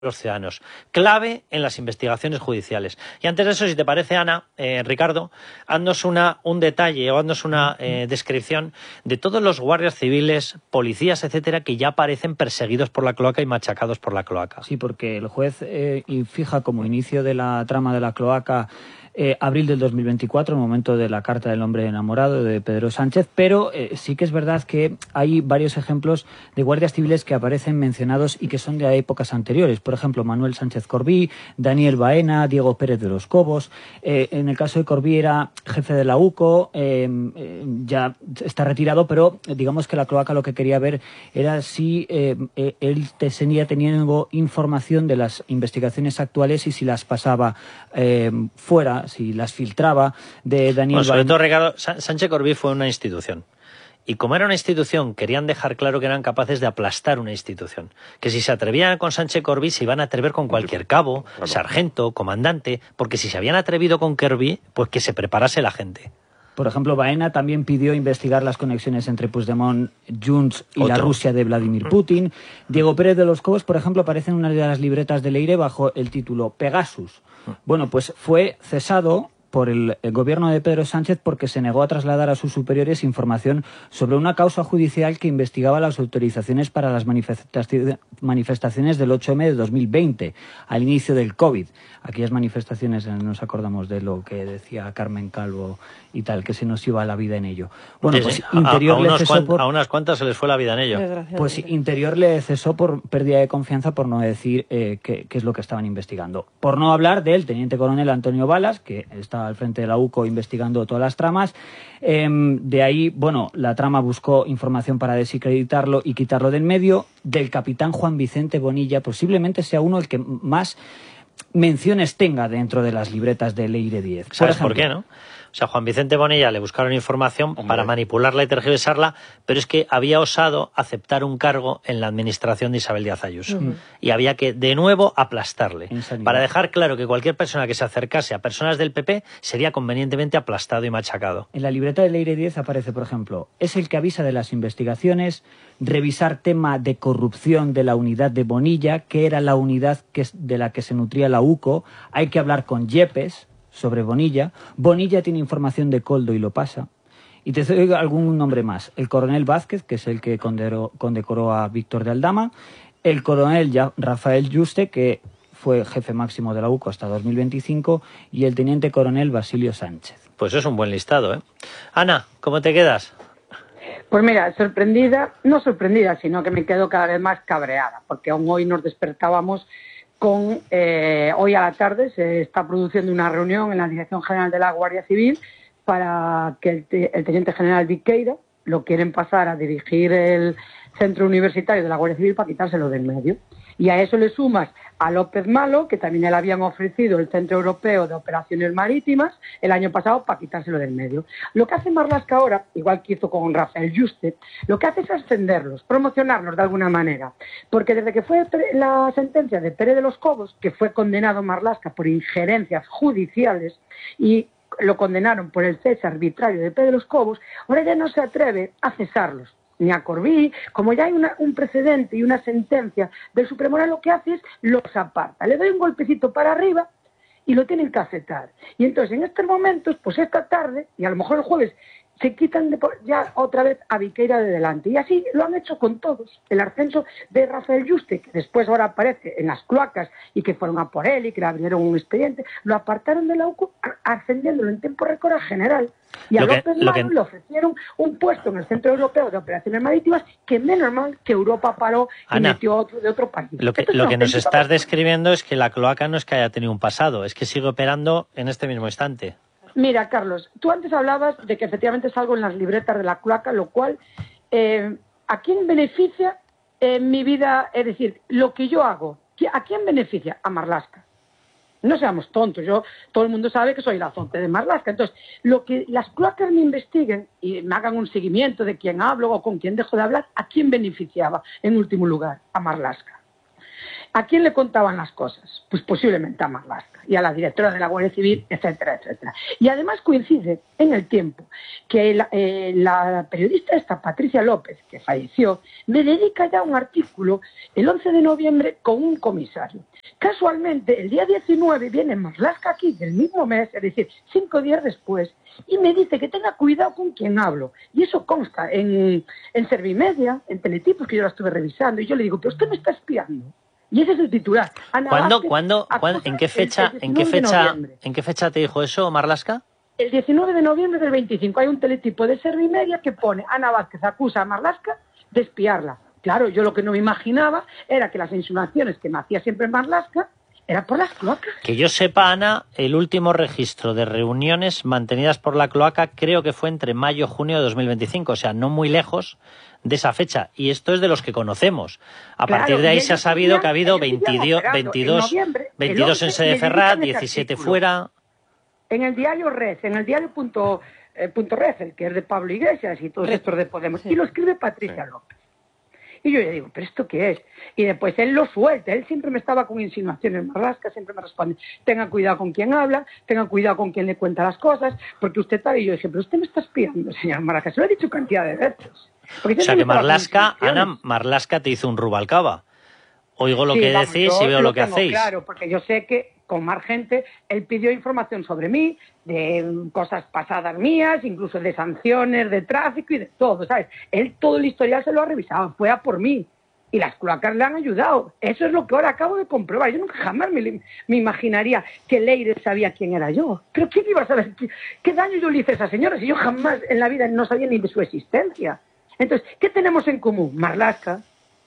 los ciudadanos, clave en las investigaciones judiciales. Y antes de eso, si te parece, Ana, Ricardo, haznos un detalle o haznos una descripción de todos los guardias civiles, policías, etcétera, que ya aparecen perseguidos por la cloaca y machacados por la cloaca. Sí, porque el juez fija como inicio de la trama de la cloaca abril del 2024, el momento de la carta del hombre enamorado de Pedro Sánchez, pero sí que es verdad que hay varios ejemplos de guardias civiles que aparecen mencionados y que son de épocas anteriores. Por ejemplo, Manuel Sánchez Corbí, Daniel Baena, Diego Pérez de los Cobos. En el caso de Corbí era jefe de la UCO, ya está retirado, pero digamos que la cloaca lo que quería ver era si él seguía teniendo información de las investigaciones actuales y si las pasaba fuera, si las filtraba de Daniel Baena. Sobre todo, Ricardo, Sánchez Corbí fue una institución. Y como era una institución, querían dejar claro que eran capaces de aplastar una institución. Que si se atrevían con Sánchez Corbí, se iban a atrever con cualquier cabo, sargento, comandante, porque si se habían atrevido con Corbí, pues que se preparase la gente. Por ejemplo, Baena también pidió investigar las conexiones entre Puigdemont, Junts y la Rusia de Vladimir Putin. Diego Pérez de los Cobos, por ejemplo, aparece en una de las libretas de Leire bajo el título Pegasus. Bueno, pues fue cesado por el gobierno de Pedro Sánchez porque se negó a trasladar a sus superiores información sobre una causa judicial que investigaba las autorizaciones para las manifestaciones del 8M de 2020, al inicio del COVID. Aquellas manifestaciones, nos acordamos de lo que decía Carmen Calvo y tal, que se nos iba la vida en ello. Bueno, pues Interior le cesó por... A unas cuantas se les fue la vida en ello. Pues Interior le cesó por pérdida de confianza, por no decir qué es lo que estaban investigando. Por no hablar del teniente coronel Antonio Balas, que está al frente de la UCO investigando todas las tramas. De ahí, bueno, la trama buscó información para desacreditarlo y quitarlo del medio. Del capitán Juan Vicente Bonilla, posiblemente sea uno el que más menciones tenga dentro de las libretas de Leire 10. ¿Sabes por qué, no? O sea, Juan Vicente Bonilla le buscaron información para manipularla y tergiversarla, pero es que había osado aceptar un cargo en la administración de Isabel Díaz Ayuso. Y había que, de nuevo, aplastarle. Para dejar claro que cualquier persona que se acercase a personas del PP sería convenientemente aplastado y machacado. En la libreta de Leire 10 aparece, por ejemplo, es el que avisa de las investigaciones, revisar tema de corrupción de la unidad de Bonilla, que era la unidad de la que se nutría la UCO, hay que hablar con Yepes sobre Bonilla. Bonilla tiene información de Coldo y lo pasa. Y te doy algún nombre más. El coronel Vázquez, que es el que condecoró a Víctor de Aldama. El coronel Rafael Yuste, que fue jefe máximo de la UCO hasta 2025. Y el teniente coronel Basilio Sánchez. Pues es un buen listado, ¿eh? Ana, ¿cómo te quedas? Pues mira, sorprendida, no sorprendida, sino que me quedo cada vez más cabreada, porque aún hoy nos despertábamos con, hoy a la tarde se está produciendo una reunión en la Dirección General de la Guardia Civil para que el teniente general Viqueira lo quieren pasar a dirigir el centro universitario de la Guardia Civil para quitárselo del medio. Y a eso le sumas a López Malo, que también le habían ofrecido el Centro Europeo de Operaciones Marítimas el año pasado para quitárselo del medio. Lo que hace Marlaska ahora, igual que hizo con Rafael Yuste, lo que hace es ascenderlos, promocionarlos de alguna manera. Porque desde que fue la sentencia de Pérez de los Cobos, que fue condenado Marlaska por injerencias judiciales y lo condenaron por el cese arbitrario de Pérez de los Cobos, ahora ya no se atreve a cesarlos. Ni a Corbí, como ya hay un precedente y una sentencia del Supremo, ahora lo que hace es los aparta. Le doy un golpecito para arriba y lo tienen que aceptar. Y entonces, en estos momentos, pues esta tarde, y a lo mejor el jueves, se quitan ya otra vez a Viqueira de delante. Y así lo han hecho con todos. El ascenso de Rafael Yuste, que después ahora aparece en las cloacas y que fueron a por él y que le abrieron un expediente, lo apartaron de la UCO ascendiéndolo en tiempo récord a general. Y a López Malo le ofrecieron un puesto en el Centro Europeo de Operaciones Marítimas que menos mal que Europa paró y metió otro de otro país. Lo que nos estás describiendo es que la cloaca no es que haya tenido un pasado, es que sigue operando en este mismo instante. Mira, Carlos, tú antes hablabas de que efectivamente es algo en las libretas de la cloaca, lo cual, ¿a quién beneficia en mi vida? Es decir, lo que yo hago, ¿a quién beneficia? A Marlaska. No seamos tontos, todo el mundo sabe que soy la zonte de Marlaska. Entonces, lo que las cloacas me investiguen y me hagan un seguimiento de quién hablo o con quién dejo de hablar, ¿a quién beneficiaba en último lugar? A Marlaska. ¿A quién le contaban las cosas? Pues posiblemente a Marlaska y a la directora de la Guardia Civil, etcétera, etcétera. Y además coincide en el tiempo que la periodista esta, Patricia López, que falleció, me dedica ya un artículo el 11 de noviembre con un comisario. Casualmente, el día 19 viene Marlaska aquí del mismo mes, es decir, 5 días después, y me dice que tenga cuidado con quien hablo. Y eso consta en Servimedia, en Teletipos, que yo la estuve revisando, y yo le digo, pero usted me está espiando. Y ese es el titular. ¿En qué fecha te dijo eso, Marlaska? El 19 de noviembre del 25 hay un teletipo de Servimedia que pone Ana Vázquez acusa a Marlaska de espiarla. Claro, yo lo que no me imaginaba era que las insinuaciones que me hacía siempre Marlaska eran por las cloacas. Que yo sepa, Ana, el último registro de reuniones mantenidas por la cloaca creo que fue entre mayo y junio de 2025, o sea, no muy lejos de esa fecha. Y esto es de los que conocemos. A partir de ahí se ha sabido que ha habido 22 en Sede Ferrat, 17 fuera. En el diario Red, en el diario punto Red, el que es de Pablo Iglesias y todos estos de Podemos, y lo escribe Patricia López. Y yo le digo, ¿pero esto qué es? Y después él lo suelta, él siempre me estaba con insinuaciones. Marlaska siempre me responde, tenga cuidado con quién habla, tenga cuidado con quién le cuenta las cosas, porque usted tal. Y yo dije, pero usted me está espiando, señor Marlaska, se lo he dicho cantidad de veces. O sea que Marlaska te hizo un Rubalcaba. Oigo lo que decís y veo lo que hacéis. Claro, porque yo sé que con más gente él pidió información sobre mí, de cosas pasadas mías, incluso de sanciones, de tráfico y de todo, ¿sabes? Él todo el historial se lo ha revisado, fue a por mí. Y las cloacas le han ayudado. Eso es lo que ahora acabo de comprobar. Yo nunca jamás me imaginaría que Leire sabía quién era yo. ¿Pero quién iba a saber qué daño yo le hice a esa señora si yo jamás en la vida no sabía ni de su existencia? Entonces, ¿qué tenemos en común? Marlaska.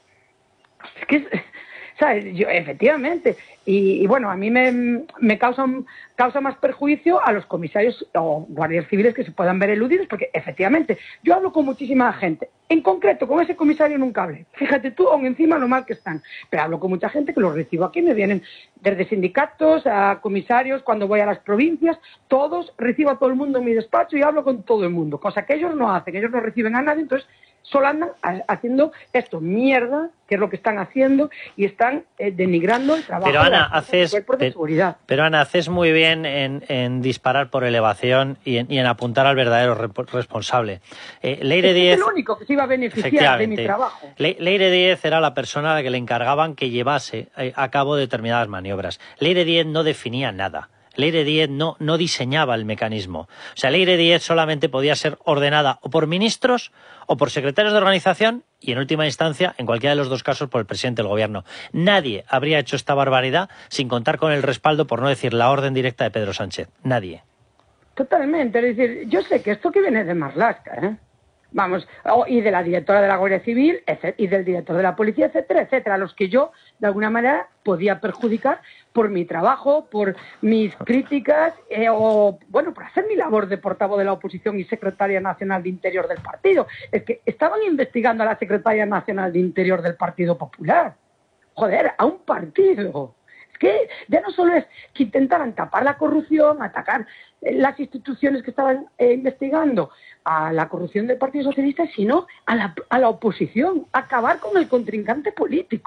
Es que, ¿sabes? Yo, efectivamente. Y bueno, a mí me causa más perjuicio a los comisarios o guardias civiles que se puedan ver eludidos, porque efectivamente yo hablo con muchísima gente. En concreto, con ese comisario nunca hablé. Fíjate tú, aún encima lo mal que están. Pero hablo con mucha gente que los recibo aquí, me vienen desde sindicatos a comisarios, cuando voy a las provincias, todos, recibo a todo el mundo en mi despacho y hablo con todo el mundo, cosa que ellos no hacen, ellos no reciben a nadie, entonces solo andan haciendo esto, mierda, que es lo que están haciendo, y están denigrando el trabajo del cuerpo de seguridad. Pero Ana, haces muy bien en disparar por elevación y en apuntar al verdadero responsable. Leire Díez... Es el único que se iba a beneficiar de mi trabajo. Leire Díez era la persona a la que le encargaban que llevase a cabo determinadas maniobras. Leire Díez no definía nada. Leire Díez no diseñaba el mecanismo. O sea, Leire Díez solamente podía ser ordenada o por ministros o por secretarios de organización y, en última instancia, en cualquiera de los dos casos, por el presidente del gobierno. Nadie habría hecho esta barbaridad sin contar con el respaldo, por no decir la orden directa de Pedro Sánchez. Nadie. Totalmente. Es decir, yo sé que esto que viene de Marlaska, vamos, y de la directora de la Guardia Civil, y del director de la Policía, etcétera, etcétera, a los que yo, de alguna manera, podía perjudicar por mi trabajo, por mis críticas, o, bueno, por hacer mi labor de portavoz de la oposición y secretaria nacional de Interior del partido. Es que estaban investigando a la secretaria nacional de Interior del Partido Popular. Joder, a un partido. Es que ya no solo es que intentaran tapar la corrupción, atacar las instituciones que estaban investigando a la corrupción del Partido Socialista, sino a la oposición, acabar con el contrincante político.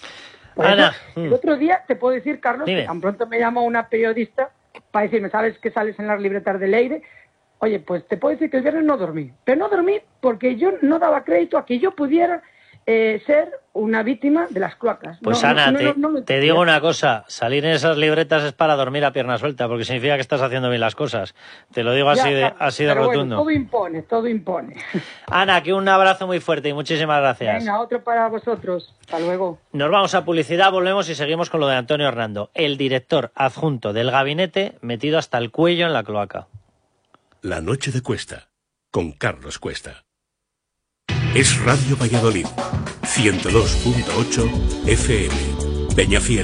Por Ana, eso, el otro día te puedo decir, Carlos, dime. que tan pronto me llamó una periodista para decirme, ¿sabes que sales en las libretas de Leire? Oye, pues te puedo decir que el viernes no dormí. Pero no dormí porque yo no daba crédito a que yo pudiera ser una víctima de las cloacas. Pues Ana, te digo una cosa, salir en esas libretas es para dormir a pierna suelta, porque significa que estás haciendo bien las cosas. Te lo digo así de rotundo. Bueno, todo impone. Ana, que un abrazo muy fuerte y muchísimas gracias. Venga, otro para vosotros. Hasta luego. Nos vamos a publicidad, volvemos y seguimos con lo de Antonio Hernando, el director adjunto del gabinete metido hasta el cuello en la cloaca. La noche de Cuesta, con Carlos Cuesta. Es Radio Valladolid, 102.8 FM, Peñafiel,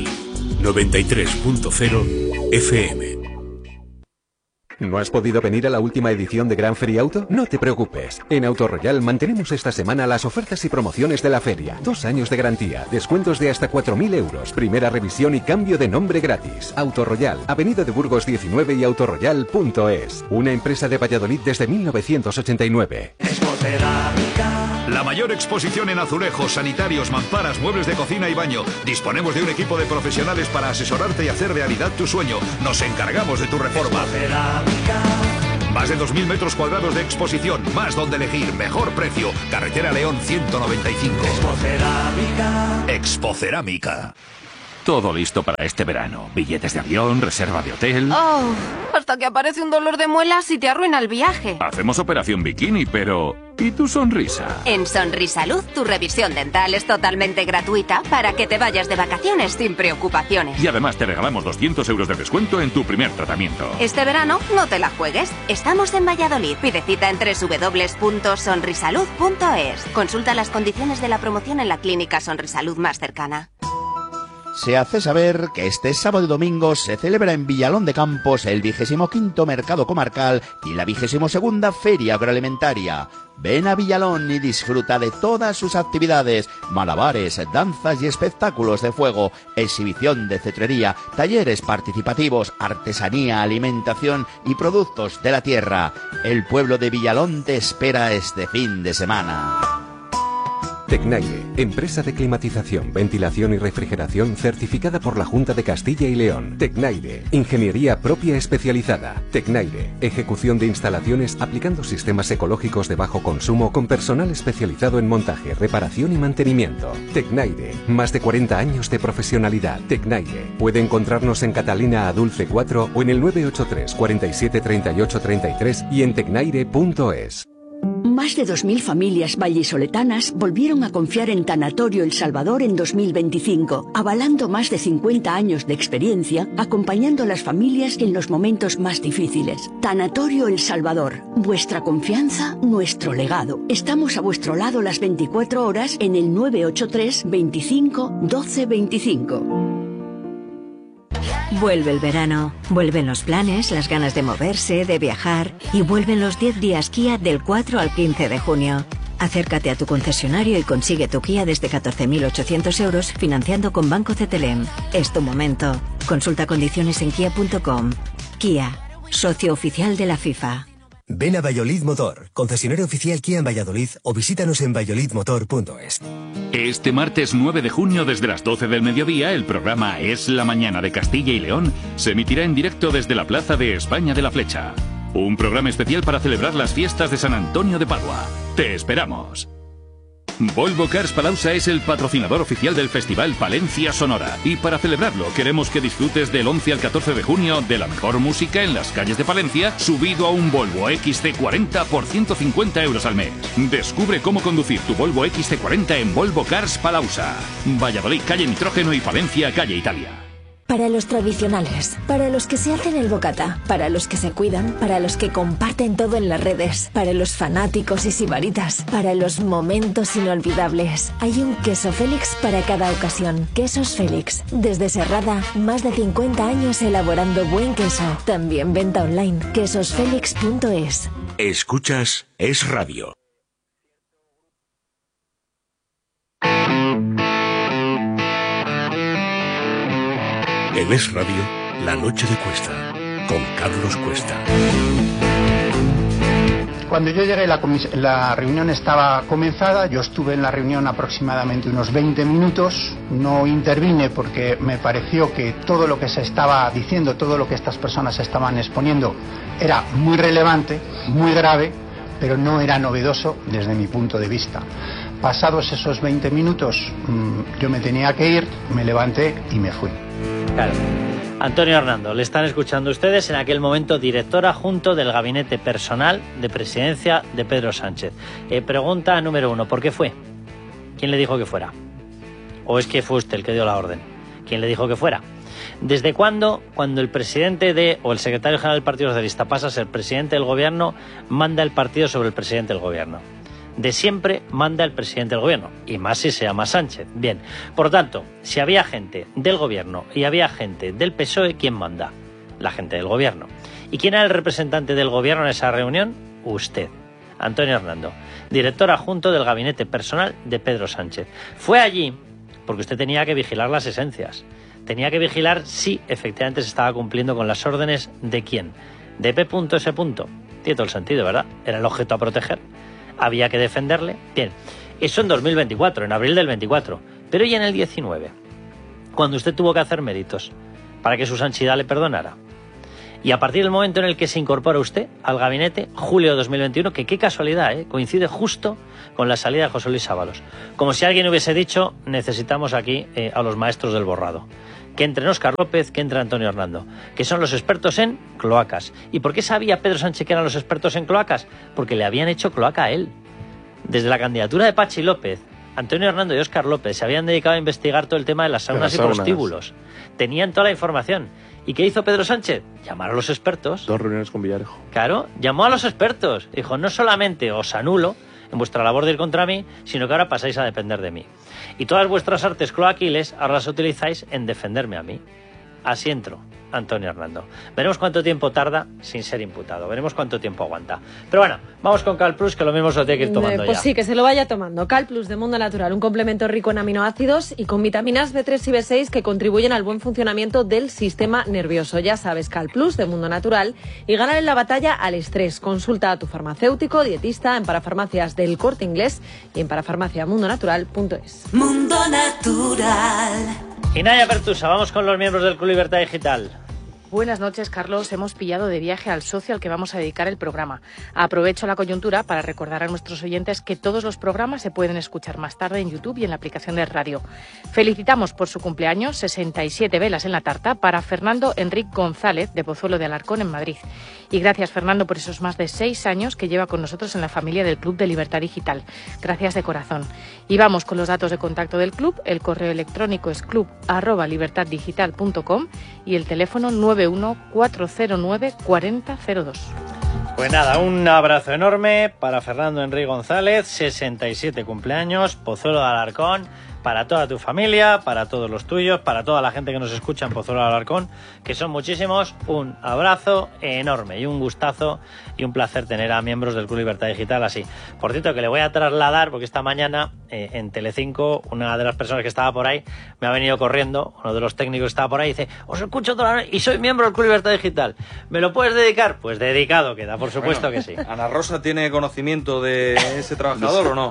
93.0 FM. ¿No has podido venir a la última edición de Gran Feria Auto? No te preocupes. En Autoroyal mantenemos esta semana las ofertas y promociones de la feria. 2 años de garantía, descuentos de hasta 4.000 euros, primera revisión y cambio de nombre gratis. Autoroyal, Avenida de Burgos 19 y autoroyal.es. Una empresa de Valladolid desde 1989. La mayor exposición en azulejos, sanitarios, mamparas, muebles de cocina y baño. Disponemos de un equipo de profesionales para asesorarte y hacer realidad tu sueño. Nos encargamos de tu reforma. Más de 2.000 metros cuadrados de exposición, más donde elegir, mejor precio. Carretera León 195. Expocerámica. Todo listo para este verano. Billetes de avión, reserva de hotel... Oh, hasta que aparece un dolor de muelas y te arruina el viaje. Hacemos operación bikini, pero... ¿y tu sonrisa? En Sonrisalud, tu revisión dental es totalmente gratuita para que te vayas de vacaciones sin preocupaciones. Y además te regalamos 200 euros de descuento en tu primer tratamiento. Este verano no te la juegues. Estamos en Valladolid. Pide cita en www.sonrisalud.es. Consulta las condiciones de la promoción en la clínica Sonrisalud más cercana. Se hace saber que este sábado y domingo se celebra en Villalón de Campos el 25º Mercado Comarcal y la 22ª Feria Agroalimentaria. Ven a Villalón y disfruta de todas sus actividades, malabares, danzas y espectáculos de fuego, exhibición de cetrería, talleres participativos, artesanía, alimentación y productos de la tierra. El pueblo de Villalón te espera este fin de semana. Tecnaire, empresa de climatización, ventilación y refrigeración certificada por la Junta de Castilla y León. Tecnaire, ingeniería propia especializada. Tecnaire, ejecución de instalaciones aplicando sistemas ecológicos de bajo consumo con personal especializado en montaje, reparación y mantenimiento. Tecnaire, más de 40 años de profesionalidad. Tecnaire, puede encontrarnos en Catalina Adulce 4 o en el 983 47 38 33 y en tecnaire.es. Más de 2.000 familias vallisoletanas volvieron a confiar en Tanatorio El Salvador en 2025, avalando más de 50 años de experiencia, acompañando a las familias en los momentos más difíciles. Tanatorio El Salvador, vuestra confianza, nuestro legado. Estamos a vuestro lado las 24 horas en el 983 25 12 25. Vuelve el verano, vuelven los planes, las ganas de moverse, de viajar y vuelven los 10 días Kia del 4 al 15 de junio. Acércate a tu concesionario y consigue tu Kia desde 14.800 euros financiando con Banco CTLM. Es tu momento. Consulta condiciones en kia.com. Kia, socio oficial de la FIFA. Ven a Valladolid Motor, concesionario oficial Kia en Valladolid o visítanos en valladolidmotor.es. Este martes 9 de junio desde las 12 del mediodía el programa Es la Mañana de Castilla y León se emitirá en directo desde la Plaza de España de la Flecha. Un programa especial para celebrar las fiestas de San Antonio de Padua. ¡Te esperamos! Volvo Cars Palauza es el patrocinador oficial del Festival Palencia Sonora y para celebrarlo queremos que disfrutes del 11 al 14 de junio de la mejor música en las calles de Palencia subido a un Volvo XC40 por 150 euros al mes. Descubre cómo conducir tu Volvo XC40 en Volvo Cars Palauza. Valladolid, calle Nitrógeno y Palencia, calle Italia. Para los tradicionales, para los que se hacen el bocata, para los que se cuidan, para los que comparten todo en las redes, para los fanáticos y sibaritas, para los momentos inolvidables. Hay un queso Félix para cada ocasión. Quesos Félix. Desde Serrada, más de 50 años elaborando buen queso. También venta online. quesosfelix.es. Escuchas Es Radio. En Es Radio, La Noche de Cuesta, con Carlos Cuesta. Cuando yo llegué la reunión estaba comenzada, yo estuve en la reunión aproximadamente unos 20 minutos, no intervine porque me pareció que todo lo que se estaba diciendo, todo lo que estas personas estaban exponiendo era muy relevante, muy grave, pero no era novedoso desde mi punto de vista. Pasados esos 20 minutos yo me tenía que ir, me levanté y me fui. Claro. Antonio Hernando, le están escuchando ustedes, en aquel momento director adjunto del gabinete personal de presidencia de Pedro Sánchez. Pregunta número 1, ¿por qué fue? ¿Quién le dijo que fuera? ¿O es que fue usted el que dio la orden? ¿Quién le dijo que fuera? ¿Desde cuándo, cuando el presidente o el secretario general del Partido Socialista pasa a ser presidente del gobierno, manda el partido sobre el presidente del gobierno? De siempre manda el presidente del gobierno, y más si se llama Sánchez. Bien, por tanto, si había gente del gobierno y había gente del PSOE, ¿quién manda? La gente del gobierno. ¿Y quién era el representante del gobierno en esa reunión? Usted, Antonio Hernando, director adjunto del gabinete personal de Pedro Sánchez. Fue allí porque usted tenía que vigilar las esencias. Tenía que vigilar si efectivamente se estaba cumpliendo con las órdenes de quién. De P.S. Tiene todo el sentido, ¿verdad? Era el objeto a proteger. Había que defenderle. Bien, eso en 2024, en abril del 24. Pero ya en el 19, cuando usted tuvo que hacer méritos para que su santidad le perdonara. Y a partir del momento en el que se incorpora usted al gabinete, julio de 2021, que qué casualidad, coincide justo con la salida de José Luis Ábalos. Como si alguien hubiese dicho, necesitamos aquí a los maestros del borrado. Que entren Óscar López, que entre Antonio Hernando, que son los expertos en cloacas. ¿Y por qué sabía Pedro Sánchez que eran los expertos en cloacas? Porque le habían hecho cloaca a él. Desde la candidatura de Pachi López, Antonio Hernando y Óscar López se habían dedicado a investigar todo el tema de las saunas y prostíbulos. Tenían toda la información. ¿Y qué hizo Pedro Sánchez? Llamar a los expertos. 2 reuniones con Villarejo. Claro, llamó a los expertos. Dijo, no solamente os anulo en vuestra labor de ir contra mí, sino que ahora pasáis a depender de mí. Y todas vuestras artes cloaquiles ahora las utilizáis en defenderme a mí. Así entró Antonio Hernando. Veremos cuánto tiempo tarda sin ser imputado. Veremos cuánto tiempo aguanta. Pero bueno, vamos con Cal Plus, que lo mismo se lo tiene que ir tomando pues ya. Sí, que se lo vaya tomando. Cal Plus de Mundo Natural, un complemento rico en aminoácidos y con vitaminas B3 y B6 que contribuyen al buen funcionamiento del sistema nervioso. Ya sabes, Cal Plus de Mundo Natural y ganar en la batalla al estrés. Consulta a tu farmacéutico, dietista en Parafarmacias del Corte Inglés y en parafarmaciamundonatural.es. Mundo Natural. Y Naya Pertusa, vamos con los miembros del Club Libertad Digital. Buenas noches, Carlos. Hemos pillado de viaje al socio al que vamos a dedicar el programa. Aprovecho la coyuntura para recordar a nuestros oyentes que todos los programas se pueden escuchar más tarde en YouTube y en la aplicación de radio. Felicitamos por su cumpleaños, 67 velas en la tarta, para Fernando Enrique González, de Pozuelo de Alarcón, en Madrid. Y gracias, Fernando, por esos más de 6 años que lleva con nosotros en la familia del Club de Libertad Digital. Gracias de corazón. Y vamos con los datos de contacto del club. El correo electrónico es club@libertaddigital.com y el teléfono 914094002. Pues nada, un abrazo enorme para Fernando Enrique González, 67 cumpleaños, Pozuelo de Alarcón, para toda tu familia, para todos los tuyos, para toda la gente que nos escucha en Pozuelo de Alarcón, que son muchísimos. Un abrazo enorme y un gustazo y un placer tener a miembros del Club Libertad Digital así. Por cierto, que le voy a trasladar, porque esta mañana en Telecinco, una de las personas que estaba por ahí me ha venido corriendo, uno de los técnicos que estaba por ahí, y dice, os escucho toda la noche y soy miembro del Club Libertad Digital. ¿Me lo puedes dedicar? Pues dedicado queda, por supuesto que sí. ¿Ana Rosa tiene conocimiento de ese trabajador o no?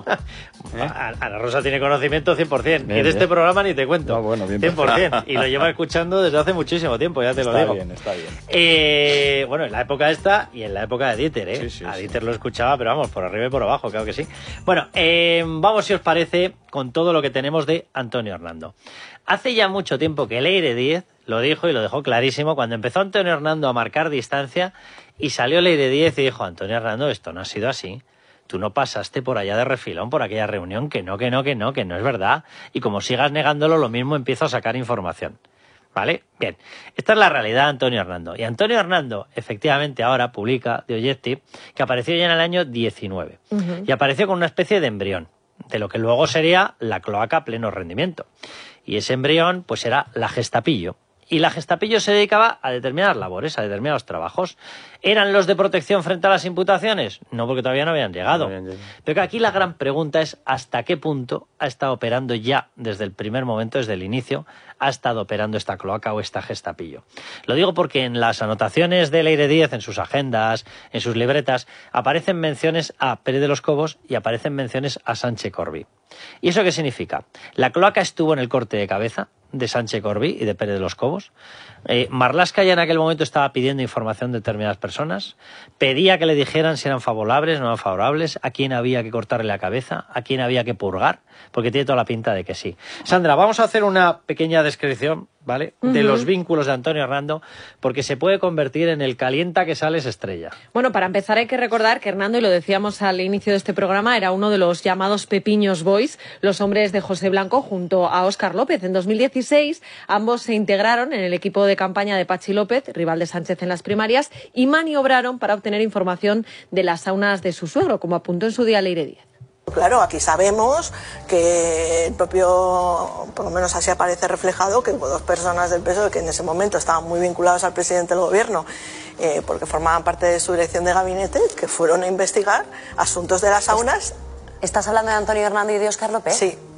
Ana Rosa tiene conocimiento 100%. Y de este programa ni te cuento. No, bueno, bien 100%. Y lo lleva escuchando desde hace muchísimo tiempo, ya te lo digo. Está bien. Bueno, en la época esta y en la época de Dieter, Sí, a Dieter lo escuchaba, pero vamos, por arriba y por abajo, claro que sí. Bueno, vamos, si os parece, con todo lo que tenemos de Antonio Hernando. Hace ya mucho tiempo que Leire Díez lo dijo y lo dejó clarísimo cuando empezó Antonio Hernando a marcar distancia y salió Leire Díez y dijo, Antonio Hernando, esto no ha sido así. Tú no pasaste por allá de refilón por aquella reunión, que no es verdad. Y como sigas negándolo, lo mismo empiezo a sacar información. ¿Vale? Bien. Esta es la realidad de Antonio Hernando. Y Antonio Hernando, efectivamente, ahora publica The Objective, que apareció ya en el año 19. Y apareció con una especie de embrión, de lo que luego sería la cloaca a pleno rendimiento. Y ese embrión, pues era la Gestapillo. Y la Gestapillo se dedicaba a determinadas labores, a determinados trabajos. ¿Eran los de protección frente a las imputaciones? No, porque todavía no habían llegado. Pero que aquí la gran pregunta es hasta qué punto ha estado operando ya desde el primer momento, desde el inicio, ha estado operando esta cloaca o esta Gestapillo. Lo digo porque en las anotaciones de Leire Díez, en sus agendas, en sus libretas, aparecen menciones a Pérez de los Cobos y aparecen menciones a Sánchez Corbí. ¿Y eso qué significa? La cloaca estuvo en el corte de cabeza de Sánchez Corbí y de Pérez de los Cobos. Marlaska ya en aquel momento estaba pidiendo información de determinadas personas, pedía que le dijeran si eran favorables, no eran favorables, a quién había que cortarle la cabeza, a quién había que purgar, porque tiene toda la pinta de que sí. Sandra, vamos a hacer una pequeña descripción, ¿vale?, de los vínculos de Antonio Hernando, porque se puede convertir en el calienta que sales estrella. Bueno, para empezar hay que recordar que Hernando, y lo decíamos al inicio de este programa, era uno de los llamados Pepiños Boys, los hombres de José Blanco junto a Óscar López. En 2016 ambos se integraron en el equipo de campaña de Pachi López, rival de Sánchez en las primarias, y maniobraron para obtener información de las saunas de su suegro, como apuntó en su día Leire Díez. Claro, aquí sabemos que el propio, por lo menos así aparece reflejado, que hubo 2 personas del PSOE que en ese momento estaban muy vinculados al presidente del gobierno, porque formaban parte de su dirección de gabinete, que fueron a investigar asuntos de las saunas. ¿Estás hablando de Antonio Hernando y de Óscar López? Sí.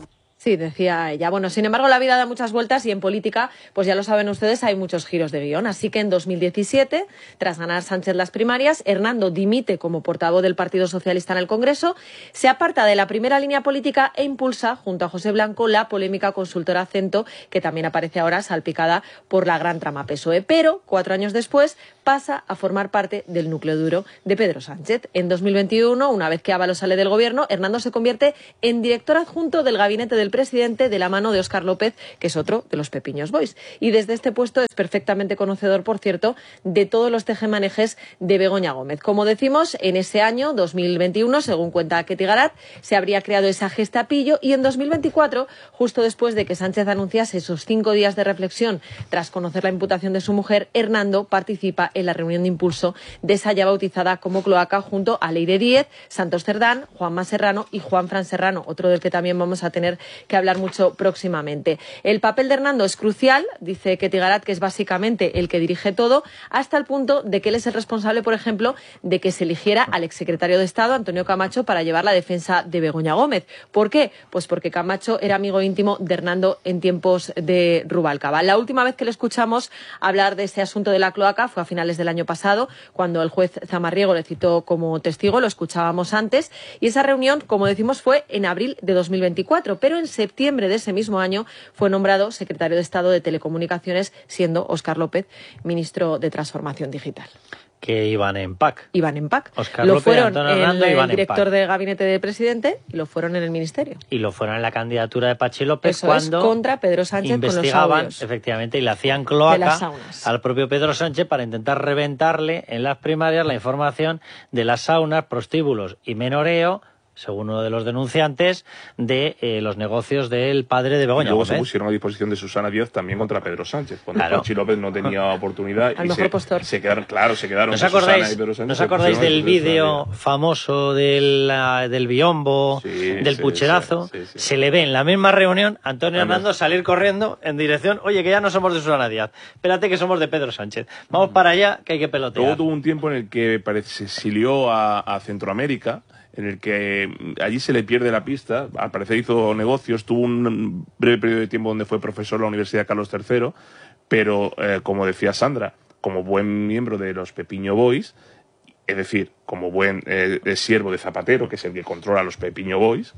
Sí, decía ella. Bueno, sin embargo, la vida da muchas vueltas y en política, pues ya lo saben ustedes, hay muchos giros de guión. Así que en 2017, tras ganar Sánchez las primarias, Hernando dimite como portavoz del Partido Socialista en el Congreso, se aparta de la primera línea política e impulsa, junto a José Blanco, la polémica consultora Acento, que también aparece ahora salpicada por la gran trama PSOE. Pero, 4 años después, pasa a formar parte del núcleo duro de Pedro Sánchez. En 2021, una vez que Ábalos sale del gobierno, Hernando se convierte en director adjunto del gabinete del presidente de la mano de Óscar López, que es otro de los Pepiños Boys. Y desde este puesto es perfectamente conocedor, por cierto, de todos los tejemanejes de Begoña Gómez. Como decimos, en ese año, 2021, según cuenta Ketty Garat, se habría creado esa gestapillo y en 2024, justo después de que Sánchez anunciase esos 5 días de reflexión tras conocer la imputación de su mujer, Hernando participa en la reunión de impulso de esa ya bautizada como cloaca junto a Leire Díez, Santos Cerdán, Juanma Serrano y Juanfran Serrano, otro del que también vamos a tener que hablar mucho próximamente. El papel de Hernando es crucial, dice Ketty Garat, que es básicamente el que dirige todo, hasta el punto de que él es el responsable, por ejemplo, de que se eligiera al exsecretario de Estado, Antonio Camacho, para llevar la defensa de Begoña Gómez. ¿Por qué? Pues porque Camacho era amigo íntimo de Hernando en tiempos de Rubalcaba. La última vez que le escuchamos hablar de ese asunto de la cloaca fue a finales del año pasado, cuando el juez Zamarriego le citó como testigo, lo escuchábamos antes, y esa reunión, como decimos, fue en abril de 2024, pero en septiembre de ese mismo año fue nombrado secretario de Estado de Telecomunicaciones, siendo Óscar López ministro de Transformación Digital. Que iban en PAC. Iban en PAC. Óscar lo López, fueron Antonio Hernando, en iban el en director PAC. de gabinete del presidente y lo fueron en el ministerio. Y lo fueron en la candidatura de Pachi López Eso cuando es, contra Pedro Sánchez investigaban, con los audios. efectivamente, y le hacían De cloaca las saunas. al propio Pedro Sánchez para intentar reventarle en las primarias la información de las saunas, prostíbulos y menoreo, según uno de los denunciantes, de los negocios del padre de Begoña y luego Gómez. se pusieron a disposición de Susana Díaz también contra Pedro Sánchez, cuando Claro. Pachi López no tenía oportunidad. Al y mejor postor. se quedaron, claro, se quedaron. ¿No os con Susana acordáis, y Pedro Sánchez, ¿no os se acordáis pusieron a del disposición de vídeo famoso del biombo, del sí, pucherazo? sí, sí. Se le ve en la misma reunión Antonio Además- Hernando salir corriendo en dirección, oye, que ya no somos de Susana Díaz, espérate que somos de Pedro Sánchez. Vamos para allá, que hay que pelotear. Luego tuvo un tiempo en el que se exilió a Centroamérica, en el que allí se le pierde la pista. Al parecer hizo negocios, tuvo un breve periodo de tiempo donde fue profesor en la Universidad Carlos III, pero, como decía Sandra, como buen miembro de los Pepiño Boys, es decir, como buen siervo de Zapatero, que es el que controla a los Pepiño Boys,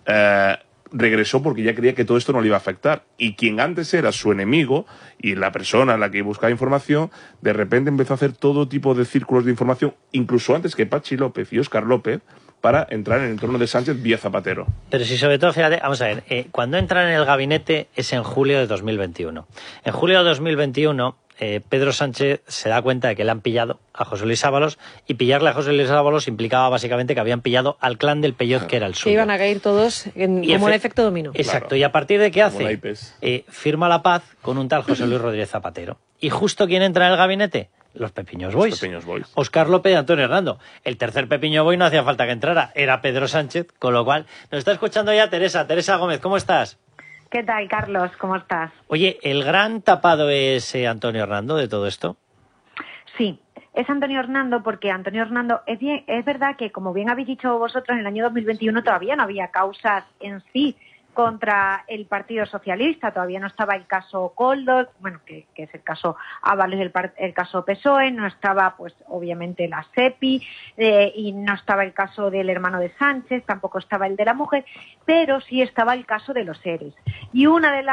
regresó porque ya creía que todo esto no le iba a afectar. Y quien antes era su enemigo y la persona a la que buscaba información, de repente empezó a hacer todo tipo de círculos de información, incluso antes que Pachi López y Óscar López, para entrar en el entorno de Sánchez vía Zapatero. Pero si sobre todo, fíjate, vamos a ver, cuando entran en el gabinete es en julio de 2021. En julio de 2021, Pedro Sánchez se da cuenta de que le han pillado a José Luis Ábalos, y pillarle a José Luis Ábalos implicaba básicamente que habían pillado al clan del Peyoz, que era el Que suyo. iban a caer todos como en efecto dominó. Exacto, Claro. y a partir de qué Como hace, naipes. firma la paz con un tal José Luis Rodríguez Zapatero. ¿Y justo quién entra en el gabinete? Los Pepiños Boys. Los Pepiños Boys. Óscar López y Antonio Hernando. El tercer Pepiño Boy no hacía falta que entrara, era Pedro Sánchez, con lo cual nos está escuchando ya Teresa. Teresa Gómez, ¿cómo estás? ¿Qué tal, Carlos? ¿Cómo estás? Oye, ¿el gran tapado es Antonio Hernando de todo esto? Sí, es Antonio Hernando, porque Antonio Hernando, es verdad que, como bien habéis dicho vosotros, en el año 2021 todavía no había causas en sí contra el Partido Socialista, todavía no estaba el caso Koldo, bueno, que es el caso Ábalos, el caso PSOE, no estaba, pues, obviamente la SEPI, y no estaba el caso del hermano de Sánchez, tampoco estaba el de la mujer, pero sí estaba el caso de los ERES. Y una de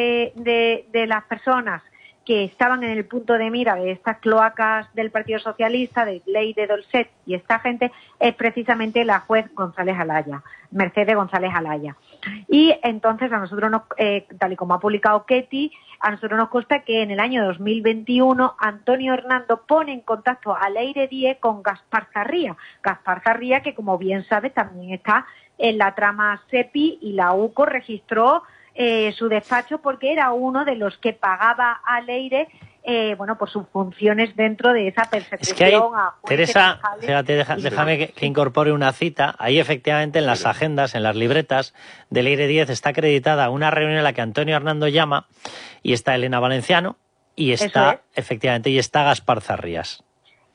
las personas que estaban en el punto de mira de estas cloacas del Partido Socialista, de Leire Dolcet y esta gente, es precisamente la juez Mercedes González Alaya. Y entonces a nosotros, tal y como ha publicado Ketty, a nosotros nos consta que en el año 2021 Antonio Hernando pone en contacto a Leire Díez con Gaspar Zarría. Gaspar Zarría, que como bien sabes también está en la trama SEPI, y la UCO registró su despacho porque era uno de los que pagaba a Leire por sus funciones dentro de esa persecución. Es que hay, a jueces, Teresa, fiscales, fíjate, déjame que incorpore una cita. Ahí efectivamente en las agendas, en las libretas de Leire Díez está acreditada una reunión en la que Antonio Hernando llama, y está Elena Valenciano y está, efectivamente, y está Gaspar Zarrías.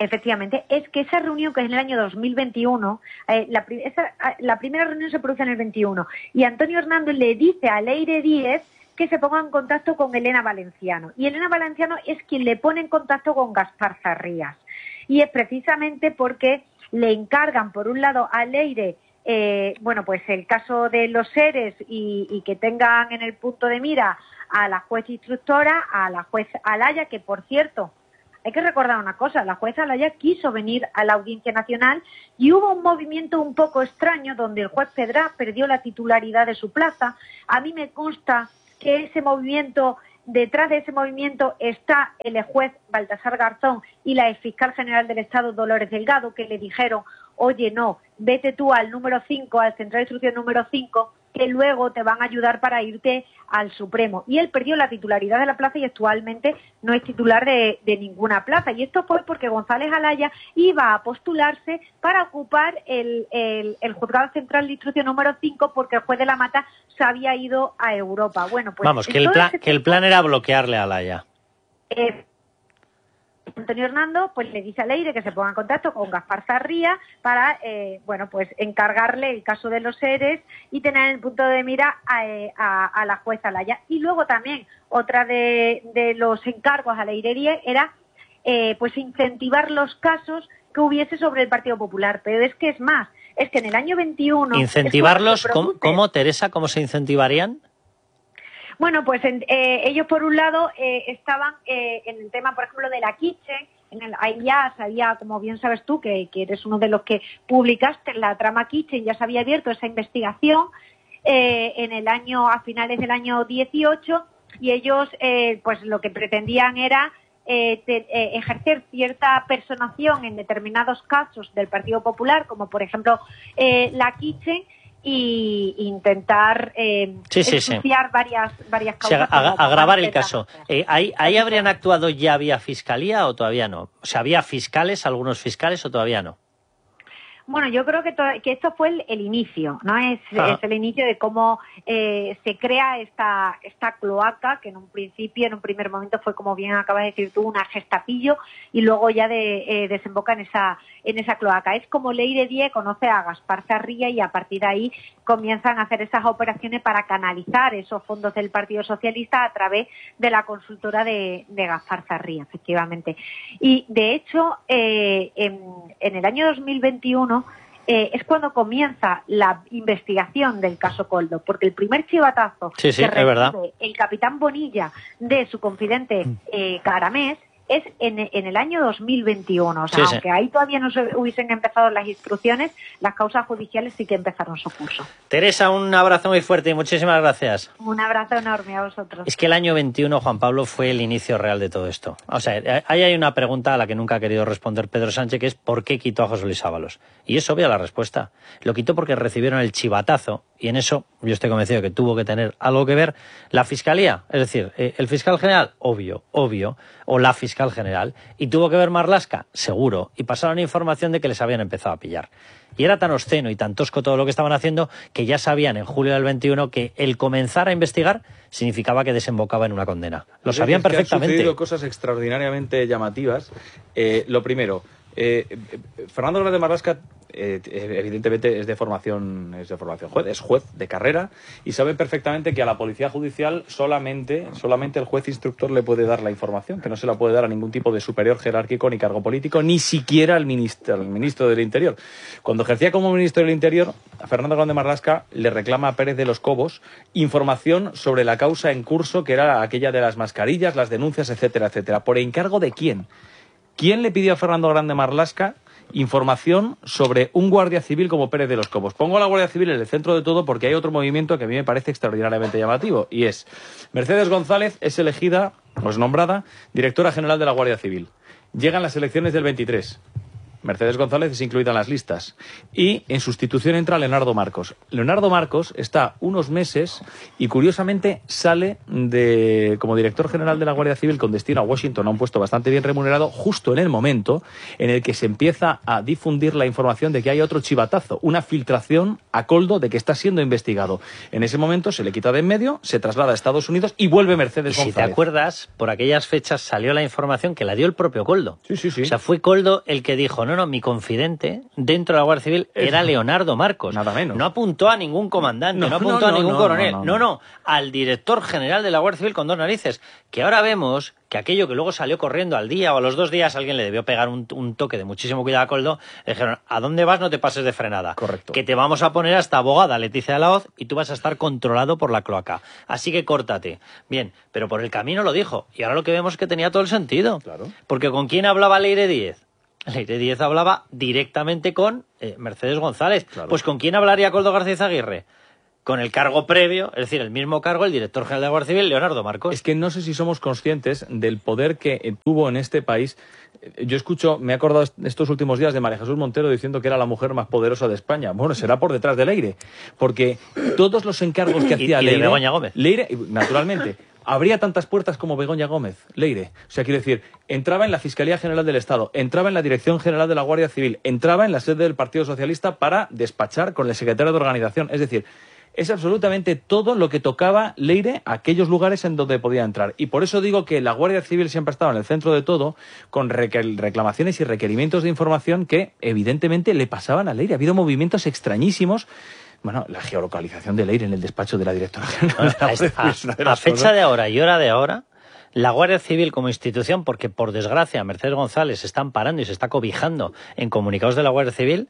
Efectivamente, es que esa reunión que es en el año 2021, la primera reunión se produce en el 21, y Antonio Hernando le dice a Leire Díez que se ponga en contacto con Elena Valenciano, y Elena Valenciano es quien le pone en contacto con Gaspar Zarrías, y es precisamente porque le encargan, por un lado, a Leire, pues el caso de los seres y que tengan en el punto de mira a la juez instructora, a la juez Alaya, que por cierto, hay que recordar una cosa, la jueza Alaya quiso venir a la Audiencia Nacional y hubo un movimiento un poco extraño donde el juez Pedrá perdió la titularidad de su plaza. A mí me consta que ese movimiento, detrás de ese movimiento está el juez Baltasar Garzón y la exfiscal general del Estado Dolores Delgado, que le dijeron, oye, no, vete tú al número 5, al central de instrucción número 5, que luego te van a ayudar para irte al Supremo. Y él perdió la titularidad de la plaza y actualmente no es titular de ninguna plaza. Y esto fue porque González Alaya iba a postularse para ocupar el juzgado central de instrucción número 5 porque el juez de la Mata se había ido a Europa. Bueno, pues vamos, que el plan era bloquearle a Alaya. Antonio Hernando pues le dice a Leire que se ponga en contacto con Gaspar Zarría para encargarle el caso de los seres y tener en el punto de mira a la jueza Alaya. Y luego también otra de los encargos a Leire Díez era incentivar los casos que hubiese sobre el Partido Popular. Pero es que es más, es que en el año 21... ¿Incentivarlos? ¿Cómo, Teresa? ¿Cómo se incentivarían? Bueno, pues ellos por un lado estaban en el tema, por ejemplo, de la Kitchen. Ahí ya sabía, como bien sabes tú, que eres uno de los que publicaste la trama Kitchen, ya se había abierto esa investigación a finales del año 18, y ellos pues lo que pretendían era ejercer cierta personación en determinados casos del Partido Popular, como por ejemplo la Kitchen, y intentar ensuciar varias causas. Agravar el caso. ¿Ahí habrían actuado ya vía fiscalía o todavía no? O sea, ¿había fiscales, algunos fiscales o todavía no? Bueno, yo creo que esto fue el inicio, ¿no? Es el inicio de cómo se crea esta cloaca, que en un primer momento fue, como bien acabas de decir tú, una gestapillo, y luego ya desemboca en esa cloaca. Es como Leire Díez conoce a Gaspar Zarría y a partir de ahí comienzan a hacer esas operaciones para canalizar esos fondos del Partido Socialista a través de la consultora de Gaspar Zarría, efectivamente. Y de hecho, en el año 2021 es cuando comienza la investigación del caso Koldo, porque el primer chivatazo que recibe el capitán Bonilla de su confidente Caramés es en el año 2021. O sea, aunque ahí todavía no se hubiesen empezado las instrucciones, las causas judiciales sí que empezaron su curso. Teresa, un abrazo muy fuerte y muchísimas gracias. Un abrazo enorme a vosotros. Es que el año 21, Juan Pablo, fue el inicio real de todo esto. O sea, ahí hay una pregunta a la que nunca ha querido responder Pedro Sánchez, que es ¿por qué quitó a José Luis Ábalos? Y es obvia la respuesta. Lo quitó porque recibieron el chivatazo, y en eso yo estoy convencido de que tuvo que tener algo que ver la Fiscalía, es decir, el fiscal general, obvio, o la fiscal general, y tuvo que ver Marlaska, seguro, y pasaron información de que les habían empezado a pillar. Y era tan obsceno y tan tosco todo lo que estaban haciendo que ya sabían en julio del 21 que el comenzar a investigar significaba que desembocaba en una condena. Lo sabían perfectamente. Han sucedido cosas extraordinariamente llamativas. Lo primero, Fernando Grande Marlaska evidentemente es de formación juez, es juez de carrera y sabe perfectamente que a la policía judicial solamente el juez instructor le puede dar la información, que no se la puede dar a ningún tipo de superior jerárquico ni cargo político, ni siquiera al ministro del Interior. Cuando ejercía como ministro del Interior, a Fernando Grande Marlaska le reclama a Pérez de los Cobos información sobre la causa en curso, que era aquella de las mascarillas, las denuncias, etcétera, etcétera. ¿Por encargo de quién? ¿Quién le pidió a Fernando Grande Marlaska información sobre un guardia civil como Pérez de los Cobos? Pongo a la Guardia Civil en el centro de todo porque hay otro movimiento que a mí me parece extraordinariamente llamativo, y es Mercedes González es elegida, o es nombrada, directora general de la Guardia Civil. Llegan las elecciones del 23. Mercedes González es incluida en las listas. Y en sustitución entra Leonardo Marcos. Leonardo Marcos está unos meses y curiosamente sale como director general de la Guardia Civil con destino a Washington, a un puesto bastante bien remunerado, justo en el momento en el que se empieza a difundir la información de que hay otro chivatazo, una filtración a Koldo de que está siendo investigado. En ese momento se le quita de en medio, se traslada a Estados Unidos y vuelve Mercedes González. Si te acuerdas, por aquellas fechas salió la información que la dio el propio Koldo. Sí. O sea, fue Koldo el que dijo, no, mi confidente dentro de la Guardia Civil era Leonardo Marcos. Nada menos. No apuntó a ningún comandante, no apuntó a ningún coronel. No, al director general de la Guardia Civil con 2 narices. Que ahora vemos que aquello que luego salió corriendo al día o a los 2 días, alguien le debió pegar un toque de muchísimo cuidado a Koldo, le dijeron, ¿a dónde vas? No te pases de frenada. Correcto. Que te vamos a poner hasta abogada Leticia de la Hoz y tú vas a estar controlado por la cloaca. Así que córtate. Bien, pero por el camino lo dijo. Y ahora lo que vemos es que tenía todo el sentido. Claro. Porque ¿con quién hablaba Leire Díez? Leire Díez hablaba directamente con Mercedes González. Claro. Pues ¿con quién hablaría Koldo García Izaguirre? Con el cargo previo, es decir, el mismo cargo, el director general de la Guardia Civil, Leonardo Marcos. Es que no sé si somos conscientes del poder que tuvo en este país. Yo escucho, me he acordado estos últimos días de María Jesús Montero diciendo que era la mujer más poderosa de España. Bueno, será por detrás de Leire, porque todos los encargos que hacía Leire... Y de Begoña Gómez. Leire, naturalmente... Habría tantas puertas como Begoña Gómez, Leire. O sea, quiero decir, entraba en la Fiscalía General del Estado, entraba en la Dirección General de la Guardia Civil, entraba en la sede del Partido Socialista para despachar con el secretario de organización. Es decir, es absolutamente todo lo que tocaba Leire a aquellos lugares en donde podía entrar. Y por eso digo que la Guardia Civil siempre ha estado en el centro de todo, con reclamaciones y requerimientos de información que evidentemente le pasaban a Leire. Ha habido movimientos extrañísimos. Bueno, la geolocalización de Leire en el despacho de la directora general. A fecha de ahora y hora de ahora, la Guardia Civil como institución, porque por desgracia Mercedes González se está amparando y se está cobijando en comunicados de la Guardia Civil